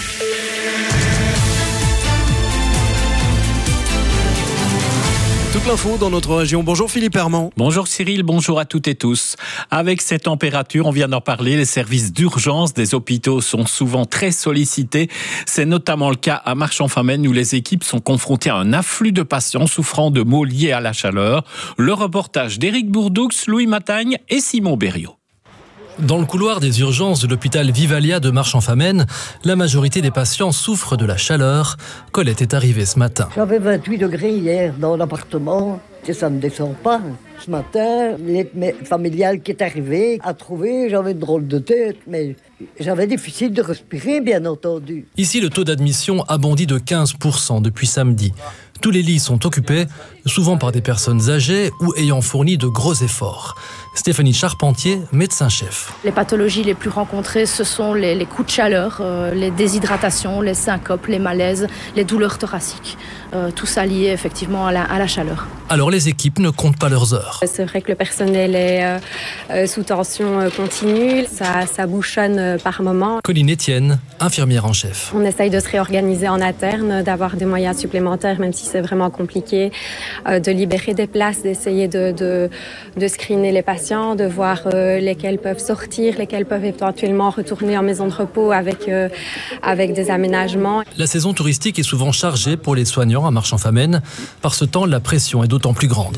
Toute l'info dans notre région. Bonjour Philippe Herman. Bonjour Cyril, bonjour à toutes et tous. Avec ces températures, on vient d'en parler, les services d'urgence des hôpitaux sont souvent très sollicités. C'est notamment le cas à Marchand-Famenne où les équipes sont confrontées à un afflux de patients souffrant de maux liés à la chaleur. Le reportage d'Éric Bourdoux, Louis Matagne et Simon Berriot. Dans le couloir des urgences de l'hôpital Vivalia de Marchand-Famenne, la majorité des patients souffrent de la chaleur. Colette est arrivée ce matin. J'avais vingt-huit degrés hier dans l'appartement. Et ça ne descend pas. Ce matin, l'aide familiale qui est arrivée a trouvé, j'avais une drôle de tête, mais j'avais difficile de respirer, bien entendu. Ici, le taux d'admission a bondi de quinze pour cent depuis samedi. Tous les lits sont occupés, souvent par des personnes âgées ou ayant fourni de gros efforts. Stéphanie Charpentier, médecin-chef. Les pathologies les plus rencontrées, ce sont les, les coups de chaleur, euh, les déshydratations, les syncopes, les malaises, les douleurs thoraciques. Euh, tout ça lié effectivement à la, à la chaleur. Alors les équipes ne comptent pas leurs heures. C'est vrai que le personnel est euh, euh, sous tension euh, continue, ça, ça bouchonne euh, par moment. Colline Etienne, infirmière en chef. On essaye de se réorganiser en interne, d'avoir des moyens supplémentaires, même si c'est vraiment compliqué, euh, de libérer des places, d'essayer de, de, de screener les patients, de voir euh, lesquels peuvent sortir, lesquels peuvent éventuellement retourner en maison de repos avec, euh, avec des aménagements. La saison touristique est souvent chargée pour les soignants à Marchand-Famenne. Par ce temps, la pression est d'autant plus grande.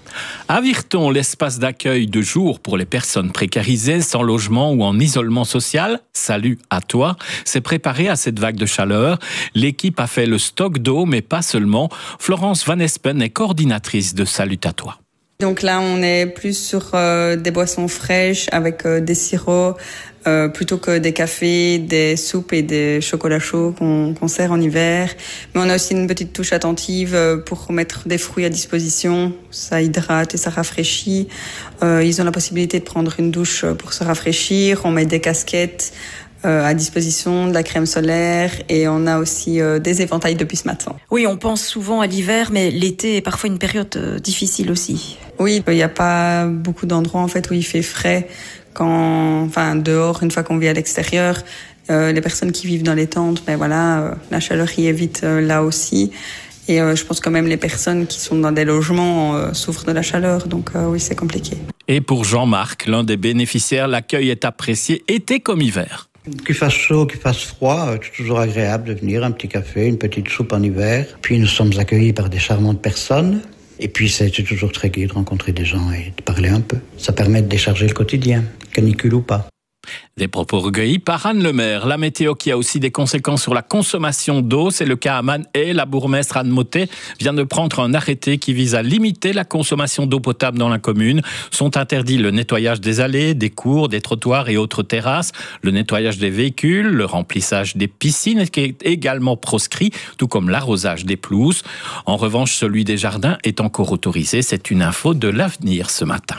À Virton, l'espace d'accueil de jour pour les personnes précarisées, sans logement ou en isolement social, Salut à toi, s'est préparé à cette vague de chaleur. L'équipe a fait le stock d'eau, mais pas seulement. Florence Van Espen est coordinatrice de Salut à toi. Donc là, on est plus sur euh, des boissons fraîches avec euh, des sirops, euh, plutôt que des cafés, des soupes et des chocolats chauds qu'on, qu'on sert en hiver. Mais on a aussi une petite touche attentive euh, pour mettre des fruits à disposition. Ça hydrate et ça rafraîchit. Euh, ils ont la possibilité de prendre une douche pour se rafraîchir. On met des casquettes. euh, à disposition, de la crème solaire et on a aussi euh, des éventails depuis ce matin. Oui, on pense souvent à l'hiver, mais l'été est parfois une période euh, difficile aussi. Oui, il n'y a pas beaucoup d'endroits en fait où il fait frais quand, enfin dehors, une fois qu'on vit à l'extérieur. Euh, les personnes qui vivent dans les tentes, ben voilà, euh, la chaleur y est vite euh, là aussi. Et euh, je pense quand même les personnes qui sont dans des logements euh, souffrent de la chaleur, donc euh, oui, c'est compliqué. Et pour Jean-Marc, l'un des bénéficiaires, l'accueil est apprécié été comme hiver. Qu'il fasse chaud, qu'il fasse froid, c'est toujours agréable de venir, un petit café, une petite soupe en hiver. Puis nous sommes accueillis par des charmantes personnes. Et puis c'est toujours très gai de rencontrer des gens et de parler un peu. Ça permet de décharger le quotidien, canicule ou pas. Des propos recueillis par Anne Lemaire. La météo qui a aussi des conséquences sur la consommation d'eau, c'est le cas à Man et la bourgmestre Anne Mottet vient de prendre un arrêté qui vise à limiter la consommation d'eau potable dans la commune. Sont interdits le nettoyage des allées, des cours, des trottoirs et autres terrasses, le nettoyage des véhicules, le remplissage des piscines qui est également proscrit, tout comme l'arrosage des pelouses. En revanche, celui des jardins est encore autorisé. C'est une info de l'Avenir ce matin.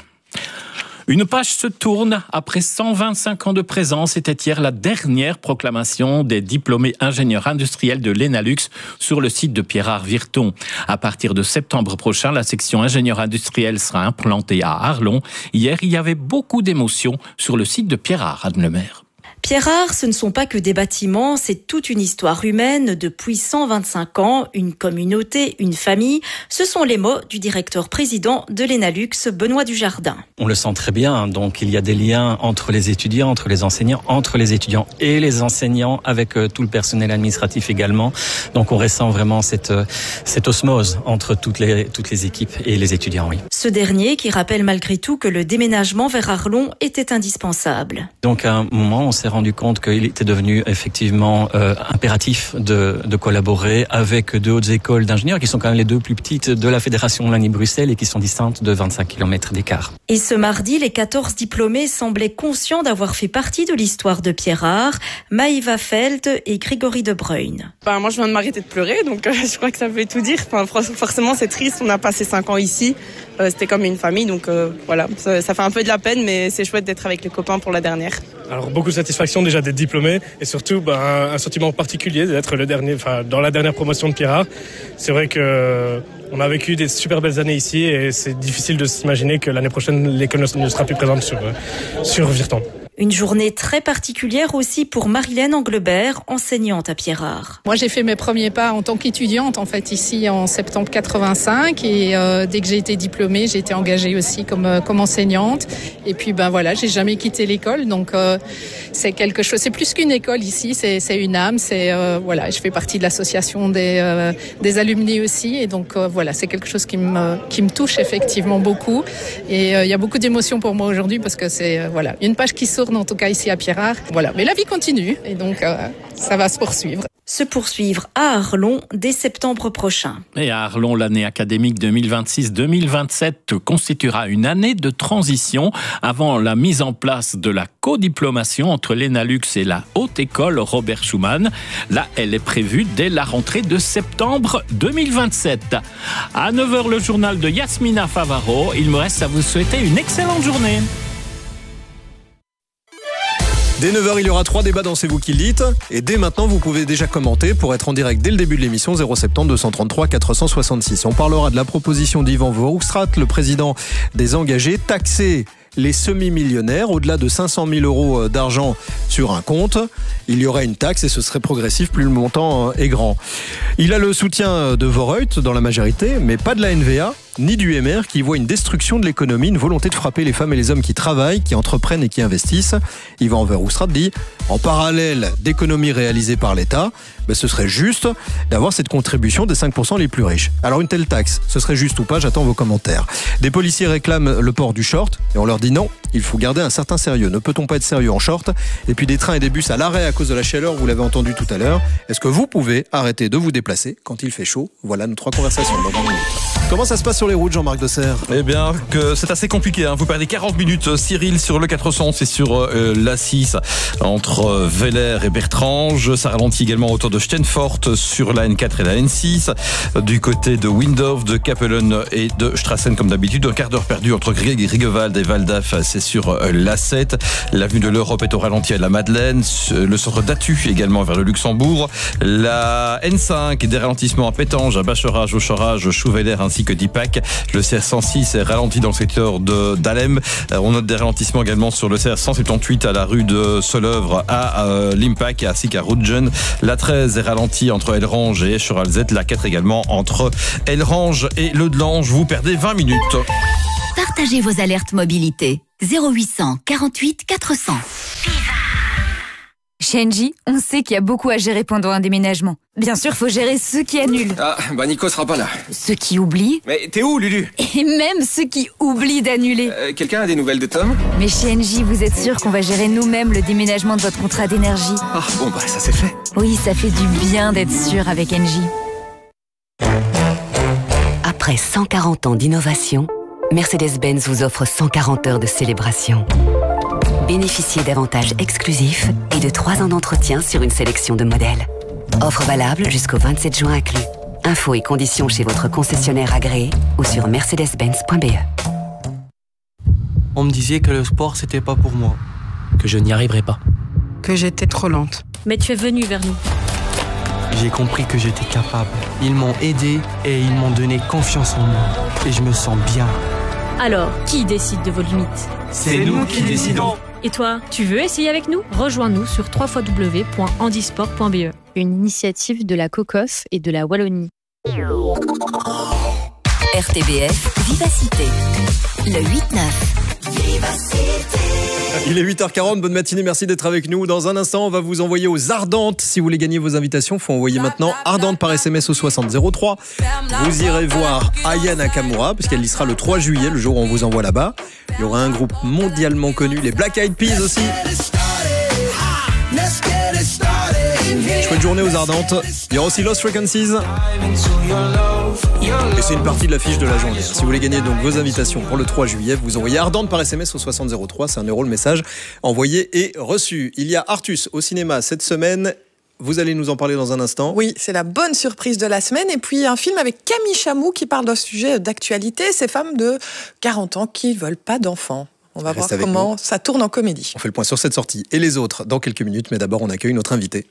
Une page se tourne après cent vingt-cinq ans de présence. C'était hier la dernière proclamation des diplômés ingénieurs industriels de l'Enalux sur le site de Pierrard-Virton. À partir de septembre prochain, la section ingénieur industriel sera implantée à Arlon. Hier, il y avait beaucoup d'émotions sur le site de Pierrard, Anne Lemaire. Pierrard, ce ne sont pas que des bâtiments, c'est toute une histoire humaine depuis cent vingt-cinq ans, une communauté, une famille. Ce sont les mots du directeur-président de l'Enalux, Benoît Dujardin. On le sent très bien, donc il y a des liens entre les étudiants, entre les enseignants, entre les étudiants et les enseignants, avec tout le personnel administratif également. Donc on ressent vraiment cette, cette osmose entre toutes les, toutes les équipes et les étudiants, oui. Ce dernier qui rappelle malgré tout que le déménagement vers Arlon était indispensable. Donc à un moment, on s'est rendu compte qu'il était devenu effectivement euh, impératif de, de collaborer avec deux hautes écoles d'ingénieurs qui sont quand même les deux plus petites de la Fédération Wallonie-Bruxelles et qui sont distantes de vingt-cinq kilomètres d'écart. Et ce mardi, les quatorze diplômés semblaient conscients d'avoir fait partie de l'histoire de Pierrard, Maïva Feld et Grégory De Bruyne. Ben, moi, je viens de m'arrêter de pleurer, donc euh, je crois que ça veut tout dire. Enfin, forcément, c'est triste, on a passé cinq ans ici. Euh, c'était comme une famille, donc euh, voilà, ça, ça fait un peu de la peine, mais c'est chouette d'être avec les copains pour la dernière. Alors beaucoup de satisfaction déjà d'être diplômé et surtout ben, un sentiment particulier d'être le dernier, enfin dans la dernière promotion de Pierrard. C'est vrai que on a vécu des super belles années ici et c'est difficile de s'imaginer que l'année prochaine l'école ne sera plus présente sur sur Virton. Une journée très particulière aussi pour Marilène Anglebert, enseignante à Pierrard. Moi, j'ai fait mes premiers pas en tant qu'étudiante, en fait, ici en septembre quatre-vingt-cinq. Et euh, dès que j'ai été diplômée, j'ai été engagée aussi comme, euh, comme enseignante. Et puis, ben voilà, j'ai jamais quitté l'école. Donc, euh, c'est quelque chose. C'est plus qu'une école ici, c'est, c'est une âme. C'est, euh, voilà, je fais partie de l'association des, euh, des alumni aussi. Et donc, euh, voilà, c'est quelque chose qui me, qui me touche effectivement beaucoup. Et il euh, y a beaucoup d'émotions pour moi aujourd'hui parce que c'est, euh, voilà, une page qui sort en tout cas ici à Pierrard. Voilà, mais la vie continue et donc euh, ça va se poursuivre. Se poursuivre à Arlon dès septembre prochain. Et à Arlon, l'année académique deux mille vingt-six deux mille vingt-sept constituera une année de transition avant la mise en place de la codiplomation entre l'Enalux et la Haute École Robert Schuman. Là, elle est prévue dès la rentrée de septembre deux mille vingt-sept. À neuf heures, le journal de Yasmina Favaro. Il me reste à vous souhaiter une excellente journée. Dès neuf heures, il y aura trois débats dans C'est vous qui le dites. Et dès maintenant, vous pouvez déjà commenter pour être en direct dès le début de l'émission zéro sept deux cent trente-trois quatre cent soixante-six. On parlera de la proposition d'Yvan Verhofstadt, le président des engagés, taxer les semi-millionnaires au-delà de cinq cent mille euros d'argent sur un compte. Il y aurait une taxe et ce serait progressif plus le montant est grand. Il a le soutien de Vorreut dans la majorité, mais pas de la N V A ni du M R qui voit une destruction de l'économie, une volonté de frapper les femmes et les hommes qui travaillent, qui entreprennent et qui investissent. Yvan Verhofstadt dit, en parallèle d'économies réalisées par l'État, ben ce serait juste d'avoir cette contribution des cinq pour cent les plus riches. Alors une telle taxe, ce serait juste ou pas? J'attends vos commentaires. Des policiers réclament le port du short et on leur dit non, il faut garder un certain sérieux. Ne peut-on pas être sérieux en short? Et puis des trains et des bus à l'arrêt à cause de la chaleur, vous l'avez entendu tout à l'heure. Est-ce que vous pouvez arrêter de vous déplacer quand il fait chaud? Voilà nos trois conversations dans vingt minutes. Comment ça se passe sur sur les routes, Jean-Marc Dessert? Eh bien, que c'est assez compliqué. Hein. Vous perdez quarante minutes, Cyril, sur le quatre cents, c'est sur euh, l'A six, entre euh, Veller et Bertrange. Ça ralentit également autour de Steenfort, sur la N quatre et la N six. Du côté de Windhof, de Capellen et de Strassen, comme d'habitude. Un quart d'heure perdu entre Grigewald et Waldaf, c'est sur euh, l'A sept. L'avenue de l'Europe est au ralenti à la Madeleine. Le centre d'Atu également vers le Luxembourg. La N cinq, des ralentissements à Pétange, à Bacherage, au Chorage, Chouveller ainsi que d'Ipac. Le C R cent six est ralenti dans le secteur de d'Alem. On note des ralentissements également sur le C R cent soixante-dix-huit à la rue de Solœuvre à euh, l'Impac ainsi qu'à Routgen. La treize est ralentie entre Elrange et Escheralzette. La quatre également entre Elrange et Le Delange. Vous perdez vingt minutes. Partagez vos alertes mobilité. zéro huit cent quarante-huit quatre cents. Chez Engie, on sait qu'il y a beaucoup à gérer pendant un déménagement. Bien sûr, faut gérer ceux qui annulent. Ah, bah Nico sera pas là. Ceux qui oublient. Mais t'es où, Lulu? Et même ceux qui oublient d'annuler. Euh, quelqu'un a des nouvelles de Tom? Mais chez Engie, vous êtes sûr qu'on va gérer nous-mêmes le déménagement de votre contrat d'énergie? Ah, bon bah ça c'est fait. Oui, ça fait du bien d'être sûr avec Engie. Après cent quarante ans d'innovation, Mercedes-Benz vous offre cent quarante heures de célébration. Bénéficiez d'avantages exclusifs et de trois ans d'entretien sur une sélection de modèles. Offre valable jusqu'au vingt-sept juin inclus. Infos et conditions chez votre concessionnaire agréé ou sur mercedes benz point b e. On me disait que le sport, c'était pas pour moi. Que je n'y arriverais pas. Que j'étais trop lente. Mais tu es venu vers nous. J'ai compris que j'étais capable. Ils m'ont aidé et ils m'ont donné confiance en moi. Et je me sens bien. Alors, qui décide de vos limites? C'est nous qui décidons. Et toi, tu veux essayer avec nous? Rejoins-nous sur w w w point handisport point b e. Une initiative de la COCOF et de la Wallonie. R T B F Vivacité, le huit neuf. Il est huit heures quarante, bonne matinée, merci d'être avec nous. Dans un instant, on va vous envoyer aux Ardentes. Si vous voulez gagner vos invitations, il faut envoyer maintenant Ardentes par S M S au soixante zéro trois. Vous irez voir Aya Nakamura, puisqu'elle y sera le trois juillet, le jour où on vous envoie là-bas. Il y aura un groupe mondialement connu, les Black Eyed Peas aussi. Chouette journée aux Ardentes. Il y aura aussi Lost Frequencies. Et c'est une partie de l'affiche de la journée. Si vous voulez gagner donc vos invitations pour le trois juillet, vous envoyez Ardentes par S M S au soixante zéro trois. C'est un euro le message envoyé et reçu. Il y a Artus au cinéma cette semaine. Vous allez nous en parler dans un instant. Oui, c'est la bonne surprise de la semaine. Et puis un film avec Camille Chamou qui parle d'un sujet d'actualité. Ces femmes de quarante ans qui ne veulent pas d'enfants. On va Reste voir comment nous. Ça tourne en comédie. On fait le point sur cette sortie et les autres dans quelques minutes. Mais d'abord, on accueille notre invité.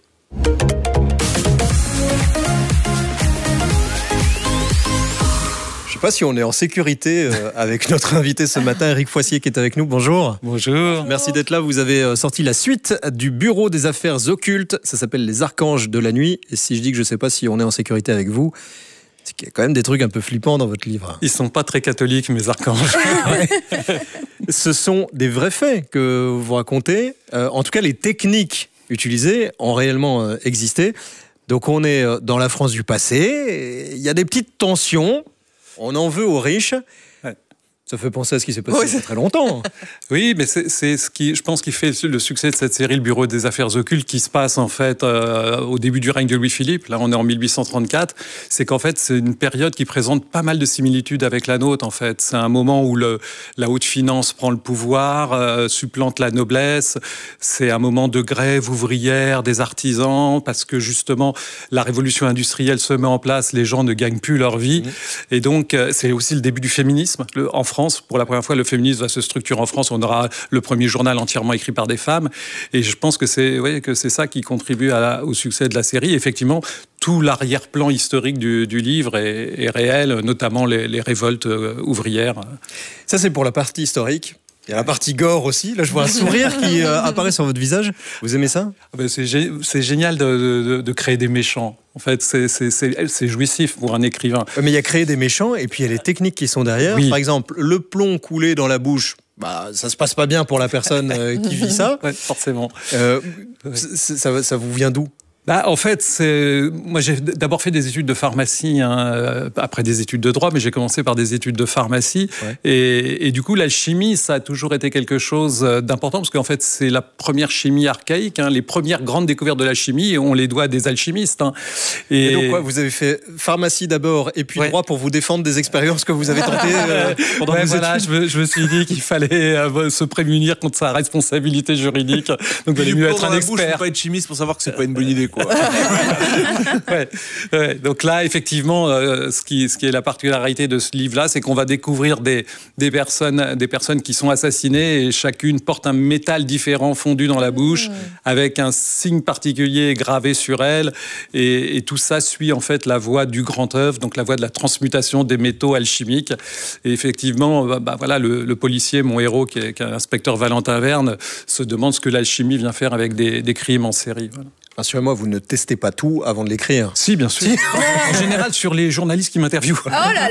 Je ne sais pas si on est en sécurité avec notre invité ce matin, Eric Foissier, qui est avec nous. Bonjour. Bonjour. Merci d'être là. Vous avez sorti la suite du Bureau des affaires occultes. Ça s'appelle Les Archanges de la nuit. Et si je dis que je ne sais pas si on est en sécurité avec vous, c'est qu'il y a quand même des trucs un peu flippants dans votre livre. Ils ne sont pas très catholiques, mes archanges. Ce sont des vrais faits que vous racontez. Euh, en tout cas, les techniques utilisées ont réellement euh, existé. Donc on est dans la France du passé. Il y a des petites tensions. On en veut aux riches. Ouais. Ça fait penser à ce qui s'est passé oui, il y a très longtemps. Oui, mais c'est, c'est ce qui, je pense, qui fait le succès de cette série, le Bureau des affaires occultes, qui se passe en fait euh, au début du règne de Louis-Philippe. Là, on est en mille huit cent trente-quatre. C'est qu'en fait, c'est une période qui présente pas mal de similitudes avec la nôtre. En fait, c'est un moment où le, la haute finance prend le pouvoir, euh, supplante la noblesse. C'est un moment de grève ouvrière des artisans, parce que justement, la révolution industrielle se met en place. Les gens ne gagnent plus leur vie, mmh. et donc euh, c'est aussi le début du féminisme le, en France. Pour la première fois, le féminisme va se structurer en France. On aura le premier journal entièrement écrit par des femmes. Et je pense que c'est, ouais, que c'est ça qui contribue à la, au succès de la série. Effectivement, tout l'arrière-plan historique du, du livre est, est réel, notamment les, les révoltes ouvrières. Ça, c'est pour la partie historique. Il y a la partie gore aussi. Là, je vois un sourire qui euh, apparaît sur votre visage. Vous aimez ça ? Ben, c'est, gé- c'est génial de, de, de créer des méchants. En fait, c'est, c'est, c'est, c'est jouissif pour un écrivain. Mais il y a créé des méchants et puis il y a les techniques qui sont derrière. Oui. Par exemple, le plomb coulé dans la bouche, bah, ça se passe pas bien pour la personne euh, qui vit ça. Ouais, forcément. Euh, ouais. ça, ça vous vient d'où ? Bah, en fait, c'est... moi j'ai d'abord fait des études de pharmacie, hein, après des études de droit, mais j'ai commencé par des études de pharmacie. Ouais. Et, et du coup, l'alchimie, ça a toujours été quelque chose d'important, parce qu'en fait, c'est la première chimie archaïque. Hein, les premières grandes découvertes de la chimie, on les doit à des alchimistes. Hein. Et... et donc, quoi, vous avez fait pharmacie d'abord, et puis ouais. droit pour vous défendre des expériences que vous avez tentées euh, pendant ouais, vos voilà, études. Je me, je me suis dit qu'il fallait euh, se prémunir contre sa responsabilité juridique. Donc, il valait mieux être un expert. Il ne faut pas être chimiste pour savoir que c'est pas une bonne idée. ouais, ouais. Donc là, effectivement, euh, ce, qui, ce qui est la particularité de ce livre-là, c'est qu'on va découvrir des, des, personnes, des personnes qui sont assassinées et chacune porte un métal différent fondu dans la bouche mmh. avec un signe particulier gravé sur elle. Et, et tout ça suit en fait la voie du grand œuvre, donc la voie de la transmutation des métaux alchimiques. Et effectivement, bah, bah, voilà, le, le policier, mon héros, qui est, qui est l'inspecteur Valentin Verne, se demande ce que l'alchimie vient faire avec des, des crimes en série. Voilà. Rassurez-moi, vous ne testez pas tout avant de l'écrire. Si, bien sûr. En général, sur les journalistes qui m'interviewent. Oh là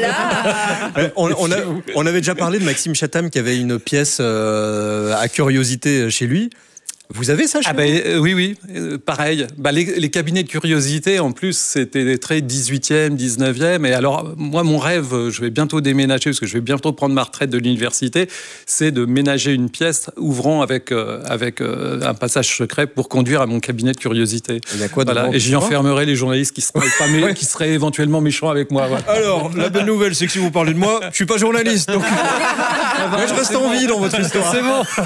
là on, on, a, on avait déjà parlé de Maxime Chatham qui avait une pièce euh, à curiosité chez lui. Vous avez ça chez ah vous ben, euh, Oui, oui, euh, pareil. Bah, les, les cabinets de curiosité, en plus, c'était très dix-huitième, dix-neuvième. Et alors, moi, mon rêve, je vais bientôt déménager, parce que je vais bientôt prendre ma retraite de l'université, c'est de ménager une pièce ouvrant avec, euh, avec euh, un passage secret pour conduire à mon cabinet de curiosité. Il y a quoi voilà. Et j'y enfermerai les journalistes qui seraient, pas mé- qui seraient éventuellement méchants avec moi. Voilà. Alors, la bonne nouvelle, c'est que si vous parlez de moi, je ne suis pas journaliste. Donc... moi, je reste en vie dans votre histoire. C'est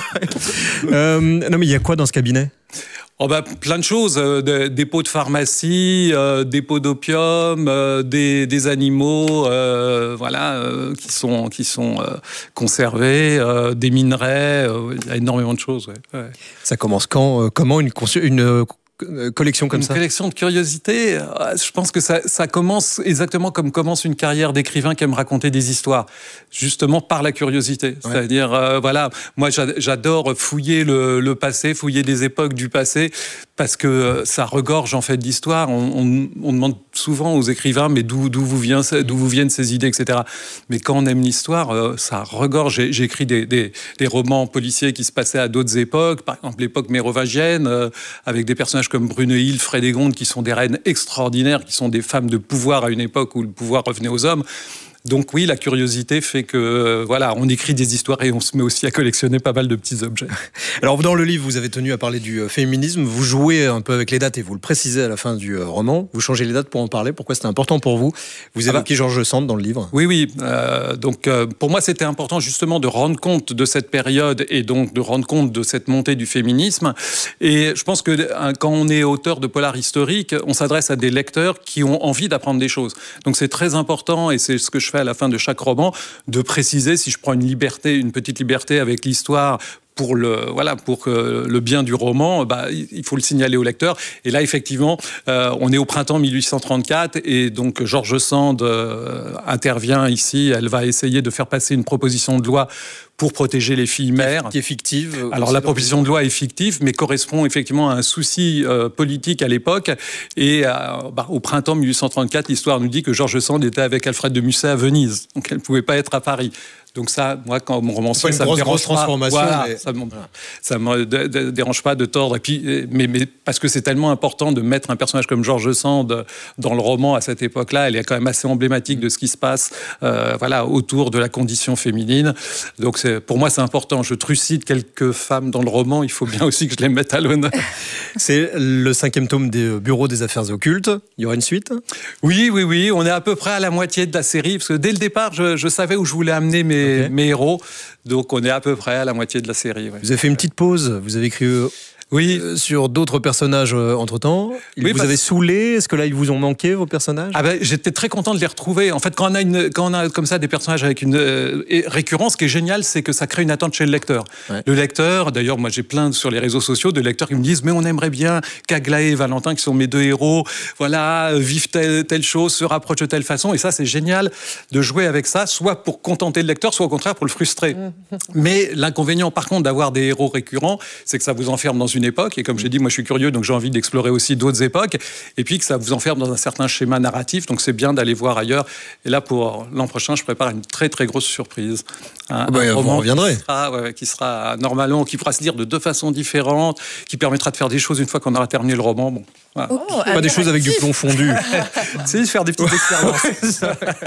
bon. euh, non, mais il y a quoi dans ce cabinet ? Oh bah, plein de choses, euh, de, des pots de pharmacie, euh, des pots d'opium, euh, des, des animaux euh, voilà, euh, qui sont, qui sont euh, conservés, euh, des minerais, euh, il y a énormément de choses. Ouais. Ouais. Ça commence quand euh, Comment une, une euh, collection comme une ça ? Une collection de curiosités, je pense que ça, ça commence exactement comme commence une carrière d'écrivain qui aime raconter des histoires, justement par la curiosité. Ouais. C'est-à-dire, euh, voilà, moi j'adore fouiller le, le passé, fouiller des époques du passé, parce que ça regorge en fait d'histoires. On, on, on demande souvent aux écrivains, mais d'où, d'où, vous, vient, d'où vous viennent ces idées, et cetera. Mais quand on aime l'histoire, euh, ça regorge. J'ai, j'ai écrit des, des, des romans policiers qui se passaient à d'autres époques, par exemple l'époque mérovingienne, euh, avec des personnages comme Brunehilde, Frédégonde, qui sont des reines extraordinaires, qui sont des femmes de pouvoir à une époque où le pouvoir revenait aux hommes. Donc oui, la curiosité fait que euh, voilà, on écrit des histoires et on se met aussi à collectionner pas mal de petits objets. Alors dans le livre, vous avez tenu à parler du euh, féminisme, vous jouez un peu avec les dates et vous le précisez à la fin du euh, roman, vous changez les dates pour en parler, pourquoi c'était important pour vous ? Vous évoquez ah bah, George Sand dans le livre. Oui, oui, euh, donc euh, pour moi c'était important justement de rendre compte de cette période et donc de rendre compte de cette montée du féminisme. Et je pense que hein, quand on est auteur de polar historique, on s'adresse à des lecteurs qui ont envie d'apprendre des choses. Donc c'est très important et c'est ce que je fais à la fin de chaque roman, de préciser, si je prends une liberté, une petite liberté avec l'histoire, pour le voilà pour que le bien du roman, bah, il faut le signaler au lecteur. Et là, effectivement, euh, on est au printemps mille huit cent trente-quatre et donc George Sand euh, intervient ici. Elle va essayer de faire passer une proposition de loi pour protéger les filles mères. Qui est fictive. Alors la proposition de loi est fictive, mais correspond effectivement à un souci euh, politique à l'époque. Et euh, bah, au printemps mille huit cent trente-quatre, l'histoire nous dit que George Sand était avec Alfred de Musset à Venise, donc elle ne pouvait pas être à Paris. Donc ça, moi, quand mon romancier, ça me dérange pas. Voilà, mais... ça me, ça me d- d- dérange pas de tordre. Et puis, mais, mais parce que c'est tellement important de mettre un personnage comme George Sand dans le roman à cette époque-là, elle est quand même assez emblématique de ce qui se passe, euh, voilà, autour de la condition féminine. Donc, c'est, pour moi, c'est important. Je trucide quelques femmes dans le roman. Il faut bien aussi que je les mette à l'honneur. C'est le cinquième tome des Bureaux des Affaires Occultes. Il y aura une suite ? Oui, oui, oui. On est à peu près à la moitié de la série, parce que dès le départ, je, je savais où je voulais amener mes Okay. mes héros, donc on est à peu près à la moitié de la série. Ouais. Vous avez fait une petite pause, vous avez écrit euh, oui. euh, sur d'autres personnages euh, entre-temps. Ils oui, vous avez saoulé, est-ce que là ils vous ont manqué vos personnages ? Ah ben, j'étais très content de les retrouver. En fait, quand on a, une, quand on a comme ça des personnages avec une euh, récurrence, ce qui est génial, c'est que ça crée une attente chez le lecteur. Ouais. Le lecteur, d'ailleurs, moi j'ai plein sur les réseaux sociaux de lecteurs qui me disent mais on aimerait bien qu'Aglaé et Valentin, qui sont mes deux héros, voilà, vivent telle, telle chose, se rapprochent de telle façon. Et ça, c'est génial de jouer avec ça, soit pour contenter le lecteur, soit au contraire pour le frustrer. Mais l'inconvénient, par contre, d'avoir des héros récurrents, c'est que ça vous enferme dans une époque. Et comme j'ai dit, moi, je suis curieux, donc j'ai envie d'explorer aussi d'autres époques. Et puis que ça vous enferme dans un certain schéma narratif. Donc c'est bien d'aller voir ailleurs. Et là, pour l'an prochain, je prépare une très, très grosse surprise. Un, bah, un vous roman reviendrez. Qui sera, ouais, qui sera normalement, qui pourra se lire de deux façons différentes, qui permettra de faire des choses une fois qu'on aura terminé le roman. Bon, voilà. Oh, pas des choses avec du plomb fondu. C'est faire des petites expériences.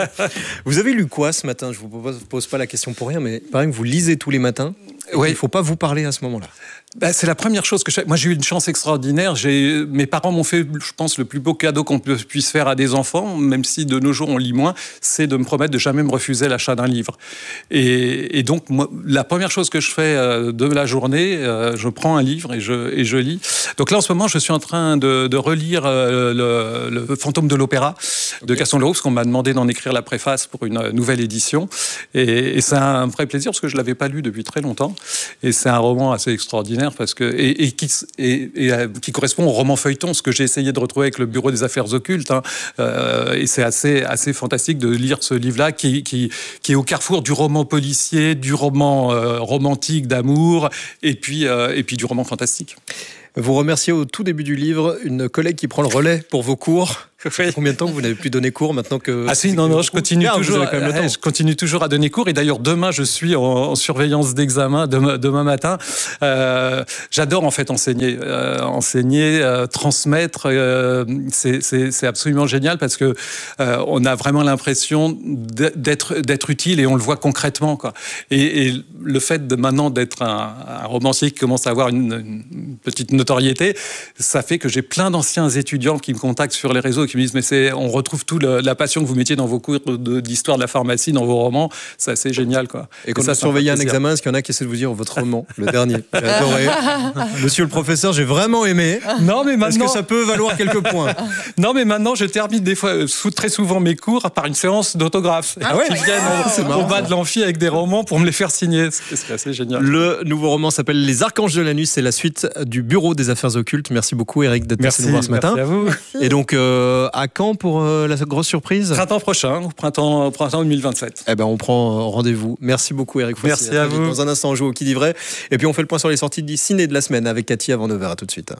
Vous avez lu quoi ce matin? Je ne vous pose pas la question pour rien, mais il paraît que vous lisez tous les matins. Oui. Il ne faut pas vous parler à ce moment-là. Bah, c'est la première chose que je fais. Moi, j'ai eu une chance extraordinaire. J'ai... Mes parents m'ont fait, je pense, le plus beau cadeau qu'on puisse faire à des enfants, même si de nos jours on lit moins, c'est de me promettre de jamais me refuser l'achat d'un livre. Et, et donc, moi, la première chose que je fais euh, de la journée, euh, je prends un livre et je, et je lis. Donc là, en ce moment, je suis en train de, de relire euh, le, le Fantôme de l'Opéra de Gaston Leroux, parce qu'on m'a demandé d'en écrire la préface pour une nouvelle édition. Et, et c'est un vrai plaisir, parce que je ne l'avais pas lu depuis très longtemps. Et c'est un roman assez extraordinaire. Parce que, et, et, qui, et, et qui correspond au roman feuilleton, ce que j'ai essayé de retrouver avec le Bureau des Affaires Occultes. Hein. Euh, et c'est assez, assez fantastique de lire ce livre-là qui, qui, qui est au carrefour du roman policier, du roman euh, romantique d'amour et puis, euh, et puis du roman fantastique. Vous remerciez au tout début du livre une collègue qui prend le relais pour vos cours. Combien de temps vous n'avez plus donné cours maintenant que... Ah si, non, non, je continue, ah, toujours, quand même le temps. je continue toujours à donner cours. Et d'ailleurs, demain, je suis en, en surveillance d'examen, demain, demain matin. Euh, j'adore en fait enseigner. Euh, enseigner, euh, transmettre, euh, c'est, c'est, c'est absolument génial parce que euh, on a vraiment l'impression d'être, d'être utile et on le voit concrètement, quoi. Et, et le fait de maintenant d'être un, un romancier qui commence à avoir une, une petite notoriété, ça fait que j'ai plein d'anciens étudiants qui me contactent sur les réseaux qui me disent mais c'est, on retrouve toute la passion que vous mettiez dans vos cours de, d'histoire de la pharmacie, dans vos romans, c'est assez génial, quoi. Et quand vous surveillez un examen, est-ce qu'il y en a qui essaient de vous dire votre roman, le dernier? J'ai adoré. Monsieur le professeur, j'ai vraiment aimé. Non mais maintenant, est-ce que ça peut valoir quelques points? Non mais maintenant, je termine des fois, très souvent mes cours par une séance d'autographes. Ah ouais, qui viennent au, marrant, au bas de l'amphi avec des romans pour me les faire signer. C'est, c'est assez génial. Le nouveau roman s'appelle Les Archanges de la Nuit. C'est la suite du Bureau des Affaires Occultes. Merci beaucoup, Eric, d'être passé nous voir ce matin. Merci à vous. Et donc, euh, à quand pour euh, la grosse surprise? Printemps prochain, au printemps, au printemps deux mille vingt-sept. Eh ben, on prend rendez-vous. Merci beaucoup, Eric. Merci à vous. Dans un instant, on joue au Qui dit vrai. Et puis, on fait le point sur les sorties de ciné de la semaine avec Cathy avant neuf heures. À tout de suite.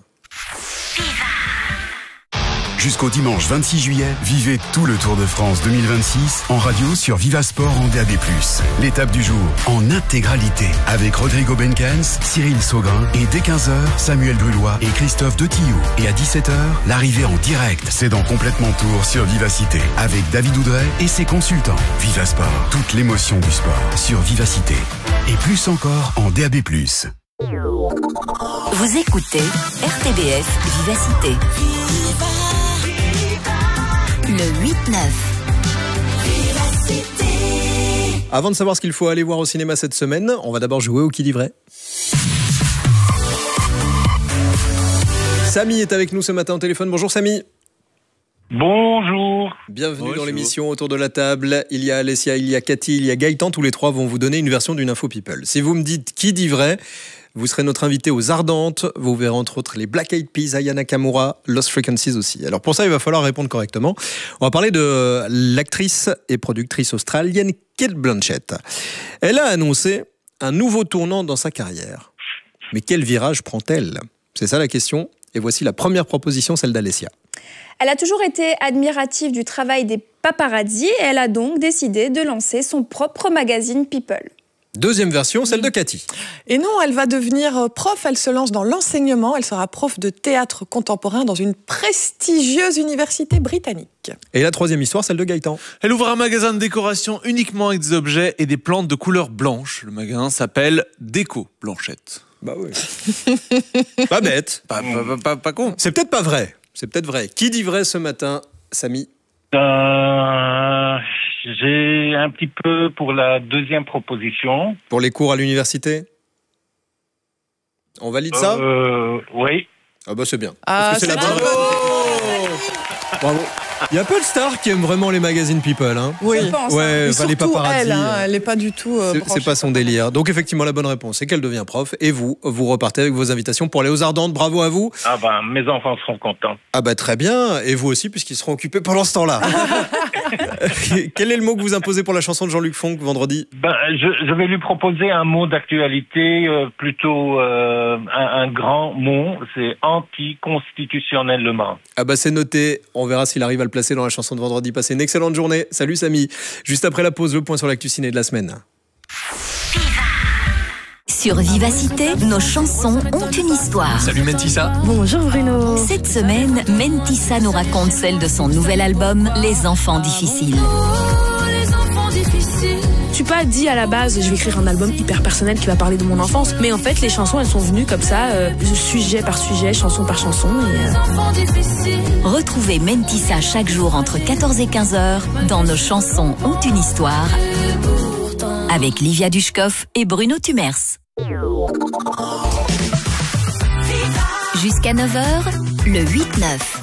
Jusqu'au dimanche vingt-six juillet, vivez tout le Tour de France deux mille vingt-six en radio sur Vivasport en D A B plus. L'étape du jour en intégralité avec Rodrigo Benkens, Cyril Saugrin et dès quinze heures, Samuel Grulois et Christophe Detillou. Et à dix-sept heures, l'arrivée en direct, c'est dans Complètement Tour sur Vivacité avec David Oudray et ses consultants. Vivasport, toute l'émotion du sport sur Vivacité. Et plus encore en D A B plus. Vous écoutez R T B F Vivacité. Le huit neuf. Avant de savoir ce qu'il faut aller voir au cinéma cette semaine, on va d'abord jouer au Qui dit vrai. Samy est avec nous ce matin au téléphone. Bonjour Samy. Bonjour. Bienvenue Bonjour. Dans l'émission autour de la table. Il y a Alessia, il y a Cathy, il y a Gaëtan. Tous les trois vont vous donner une version d'une info people. Si vous me dites qui dit vrai, vous serez notre invité aux Ardentes. Vous verrez entre autres les Black Eyed Peas, Aya Nakamura, Lost Frequencies aussi. Alors pour ça, il va falloir répondre correctement. On va parler de l'actrice et productrice australienne Cate Blanchett. Elle a annoncé un nouveau tournant dans sa carrière. Mais quel virage prend-elle? C'est ça la question. Et voici la première proposition, celle d'Alessia. Elle a toujours été admirative du travail des paparazzi et elle a donc décidé de lancer son propre magazine People. Deuxième version, celle de Cathy. Et non, elle va devenir prof, elle se lance dans l'enseignement, elle sera prof de théâtre contemporain dans une prestigieuse université britannique. Et la troisième histoire, celle de Gaëtan. Elle ouvre un magasin de décoration uniquement avec des objets et des plantes de couleur blanche. Le magasin s'appelle Déco Blanchette. Bah oui. Pas bête. Pas, pas, pas, pas con. C'est peut-être pas vrai. C'est peut-être vrai. Qui dit vrai ce matin, Samy? Euh, j'ai un petit peu pour la deuxième proposition. Pour les cours à l'université? On valide ça? euh, Oui. Ah bah c'est bien. Ah, Parce que c'est, c'est la bonne réponse. Bravo. Il y a peu de stars qui aiment vraiment les magazines People. Hein. Oui, je pense. Ouais, hein. enfin, les surtout paparazzi. Elle, hein, elle n'est pas du tout. Euh, c'est, c'est pas son délire. Donc effectivement, la bonne réponse, c'est qu'elle devient prof. Et vous, vous repartez avec vos invitations pour aller aux Ardentes. Bravo à vous. Ah ben, mes enfants seront contents. Ah bah très bien. Et vous aussi, puisqu'ils seront occupés pendant ce temps-là. Quel est le mot que vous imposez pour la chanson de Jean-Luc Fonck vendredi? Ben, je, je vais lui proposer un mot d'actualité, euh, plutôt euh, un, un grand mot, c'est anticonstitutionnellement. Ah bah c'est noté, on verra s'il arrive à le placer dans la chanson de vendredi. Passez une excellente journée. Salut Samy. Juste après la pause, le point sur l'actu ciné de la semaine. Sur Vivacité, nos chansons ont une histoire. Salut Mentissa. Bonjour Bruno. Cette semaine, Mentissa nous raconte celle de son nouvel album Les Enfants Difficiles. Je suis pas dit à la base, je vais écrire un album hyper personnel qui va parler de mon enfance, mais en fait les chansons elles sont venues comme ça, euh, sujet par sujet, chanson par chanson. Et, euh... Retrouvez Mentissa chaque jour entre quatorze et quinze heures dans Nos chansons ont une histoire avec Livia Dushkov et Bruno Tumers. Jusqu'à neuf heures, le huit neuf.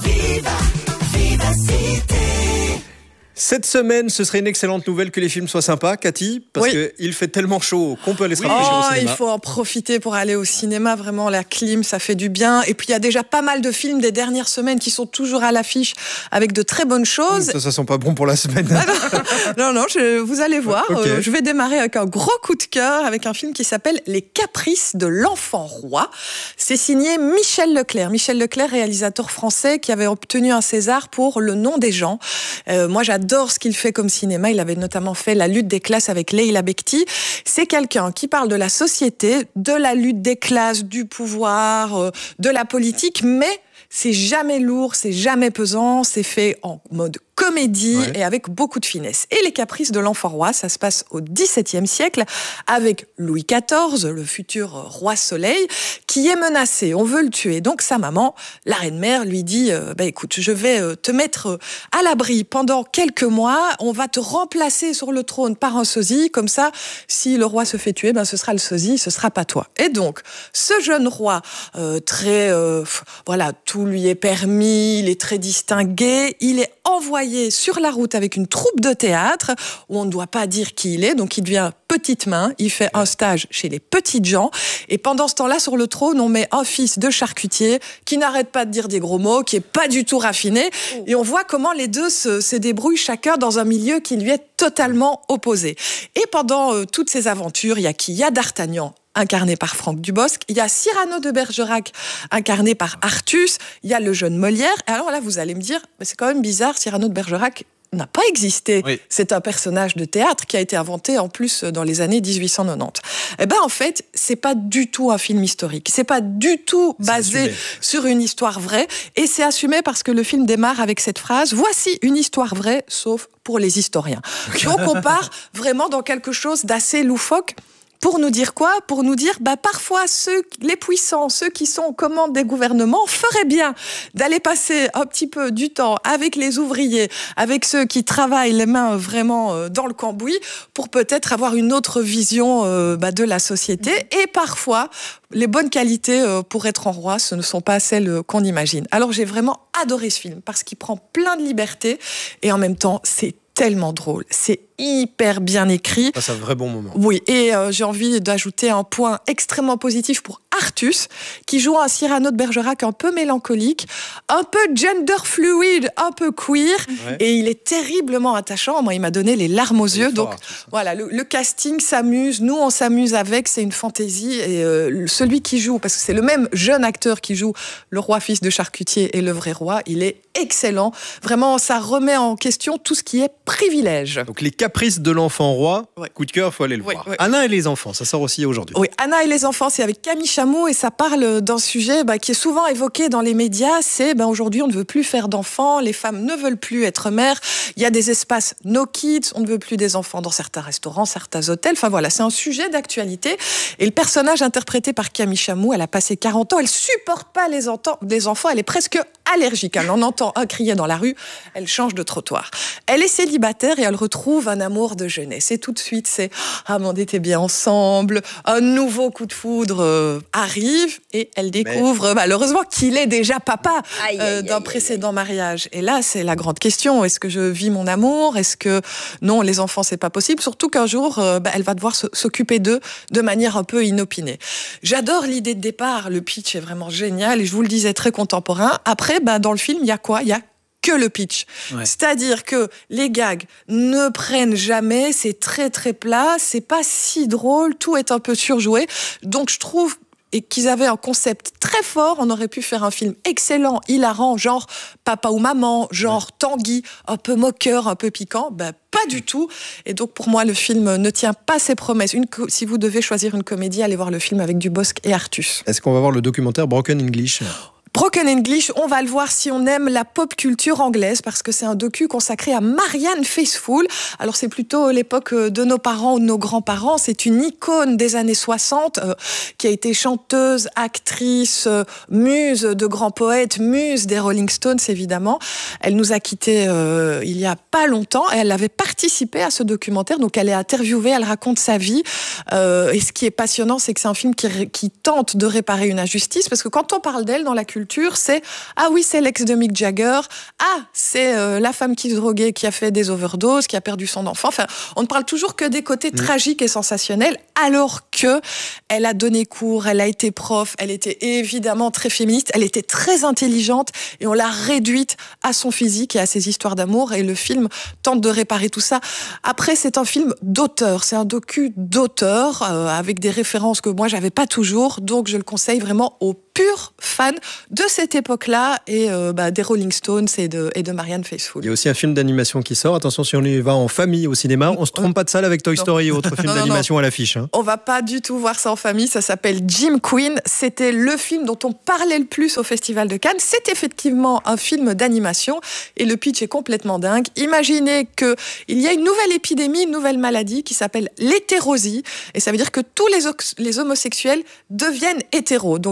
Cette semaine, ce serait une excellente nouvelle que les films soient sympas, Cathy, parce oui. qu'il fait tellement chaud qu'on peut aller se oui. rafraîchir oh, au cinéma. Il faut en profiter pour aller au cinéma, vraiment la clim, ça fait du bien. Et puis il y a déjà pas mal de films des dernières semaines qui sont toujours à l'affiche avec de très bonnes choses. Ça, ça sent pas bon pour la semaine. Ah non, non, non je, vous allez voir. Okay. Euh, je vais démarrer avec un gros coup de cœur, avec un film qui s'appelle Les Caprices de l'Enfant Roi. C'est signé Michel Leclerc. Michel Leclerc, réalisateur français qui avait obtenu un César pour Le Nom des gens. Euh, moi, j'adore ce qu'il fait comme cinéma. Il avait notamment fait La lutte des classes avec Leila Bekti. C'est quelqu'un qui parle de la société, de la lutte des classes, du pouvoir, euh, de la politique, mais c'est jamais lourd, c'est jamais pesant, c'est fait en mode comédie ouais. et avec beaucoup de finesse. Et Les Caprices de l'Enfant Roi, ça se passe au dix-septième siècle avec Louis quatorze, le futur roi soleil, qui est menacé. On veut le tuer. Donc sa maman, la reine-mère, lui dit euh, bah, écoute, je vais euh, te mettre à l'abri pendant quelques mois. On va te remplacer sur le trône par un sosie. Comme ça, si le roi se fait tuer, ben, ce sera le sosie, ce sera pas toi. Et donc, ce jeune roi, euh, très... Euh, voilà, tout lui est permis, il est très distingué, il est envoyé sur la route avec une troupe de théâtre où on ne doit pas dire qui il est, donc il devient petite main, il fait un stage chez les petites gens et pendant ce temps-là sur le trône on met un fils de charcutier qui n'arrête pas de dire des gros mots, qui est pas du tout raffiné et on voit comment les deux se, se débrouillent chacun dans un milieu qui lui est totalement opposé. Et pendant euh, toutes ces aventures, il y a qui ? Il y a D'Artagnan, incarné par Franck Dubosc. Il y a Cyrano de Bergerac, incarné par Artus. Il y a le jeune Molière. Et alors là, vous allez me dire, mais c'est quand même bizarre, Cyrano de Bergerac n'a pas existé. Oui. C'est un personnage de théâtre qui a été inventé en plus dans les années dix-huit cent quatre-vingt-dix. Eh ben en fait, c'est pas du tout un film historique. C'est pas du tout basé sur une histoire vraie. Et c'est assumé parce que le film démarre avec cette phrase « Voici une histoire vraie, sauf pour les historiens ». Donc on part vraiment dans quelque chose d'assez loufoque. Pour nous dire quoi ? Pour nous dire, bah, parfois, ceux, les puissants, ceux qui sont aux commandes des gouvernements, feraient bien d'aller passer un petit peu du temps avec les ouvriers, avec ceux qui travaillent les mains vraiment dans le cambouis, pour peut-être avoir une autre vision euh, bah, de la société. Et parfois, les bonnes qualités euh, pour être en roi, ce ne sont pas celles qu'on imagine. Alors, j'ai vraiment adoré ce film, parce qu'il prend plein de liberté, et en même temps, c'est tellement drôle. C'est hyper bien écrit. C'est un vrai bon moment. Oui, et euh, j'ai envie d'ajouter un point extrêmement positif pour Artus, qui joue un Cyrano de Bergerac un peu mélancolique, un peu gender fluid, un peu queer, ouais. Et il est terriblement attachant. Moi, il m'a donné les larmes aux yeux. Donc, Artus. Voilà, le, le casting s'amuse, nous, on s'amuse avec, c'est une fantaisie. Et euh, celui qui joue, parce que c'est le même jeune acteur qui joue le roi fils de charcutier et le vrai roi, il est excellent. Vraiment, ça remet en question tout ce qui est privilège. Donc, les Caprices de l'Enfant Roi, ouais. Coup de cœur, il faut aller le ouais, voir. Ouais. Anna et les enfants, ça sort aussi aujourd'hui. Oui, Anna et les enfants, c'est avec Camille Chamou et ça parle d'un sujet bah, qui est souvent évoqué dans les médias, c'est bah, aujourd'hui on ne veut plus faire d'enfants, les femmes ne veulent plus être mères, il y a des espaces no kids, on ne veut plus des enfants dans certains restaurants, certains hôtels, enfin voilà, c'est un sujet d'actualité. Et le personnage interprété par Camille Chamou, elle a passé quarante ans, elle supporte pas les, enten- les enfants, elle est presque allergique, elle en entend un crier dans la rue, elle change de trottoir. Elle est célibataire et elle retrouve un amour de jeunesse. Et tout de suite, c'est « Ah, mais on était bien ensemble », un nouveau coup de foudre euh, arrive et elle découvre mais... malheureusement qu'il est déjà papa aïe, euh, aïe, d'un aïe, précédent aïe. mariage. Et là, c'est la grande question. Est-ce que je vis mon amour ? Est-ce que non, les enfants, c'est pas possible ? Surtout qu'un jour, euh, bah, elle va devoir s'occuper d'eux de manière un peu inopinée. J'adore l'idée de départ. Le pitch est vraiment génial et je vous le disais, très contemporain. Après, bah, dans le film, il y a quoi ? Il y a que le pitch. Ouais. C'est-à-dire que les gags ne prennent jamais, c'est très très plat, c'est pas si drôle, tout est un peu surjoué. Donc je trouve et qu'ils avaient un concept très fort, on aurait pu faire un film excellent, hilarant, genre Papa ou Maman, genre ouais. Tanguy, un peu moqueur, un peu piquant. Ben, pas du tout. Et donc, pour moi, le film ne tient pas ses promesses. Une co- si vous devez choisir une comédie, allez voir le film avec Dubosc et Artus. Est-ce qu'on va voir le documentaire Broken English ? Broken English, on va le voir si on aime la pop culture anglaise, parce que c'est un docu consacré à Marianne Faithfull. Alors c'est plutôt l'époque de nos parents ou de nos grands-parents. C'est une icône des années soixante euh, qui a été chanteuse, actrice, euh, muse de grands poètes, muse des Rolling Stones évidemment. Elle nous a quittés euh, il y a pas longtemps et elle avait participé à ce documentaire. Donc elle est interviewée, elle raconte sa vie. Euh, et ce qui est passionnant, c'est que c'est un film qui, qui tente de réparer une injustice, parce que quand on parle d'elle dans la culture, c'est ah oui, c'est l'ex de Mick Jagger, ah c'est euh, la femme qui se droguait, qui a fait des overdoses, qui a perdu son enfant. Enfin, on ne parle toujours que des côtés mmh. tragiques et sensationnels, alors que elle a donné cours, elle a été prof, elle était évidemment très féministe, elle était très intelligente et on l'a réduite à son physique et à ses histoires d'amour. Et le film tente de réparer tout ça. Après, c'est un film d'auteur, c'est un docu d'auteur euh, avec des références que moi j'avais pas toujours, donc je le conseille vraiment aux purs fans de cette époque-là et euh, bah, des Rolling Stones et de, et de Marianne Faithfull. Il y a aussi un film d'animation qui sort. Attention, si on y va en famille au cinéma, on se trompe pas de salle avec Toy Story ou autre film non, d'animation non, non. à l'affiche. Hein. On va pas du tout voir ça en famille. Ça s'appelle Jim Queen. C'était le film dont on parlait le plus au Festival de Cannes. C'est effectivement un film d'animation et le pitch est complètement dingue. Imaginez que il y a une nouvelle épidémie, une nouvelle maladie qui s'appelle l'hétérosie et ça veut dire que tous les, les homosexuels deviennent hétéros. Donc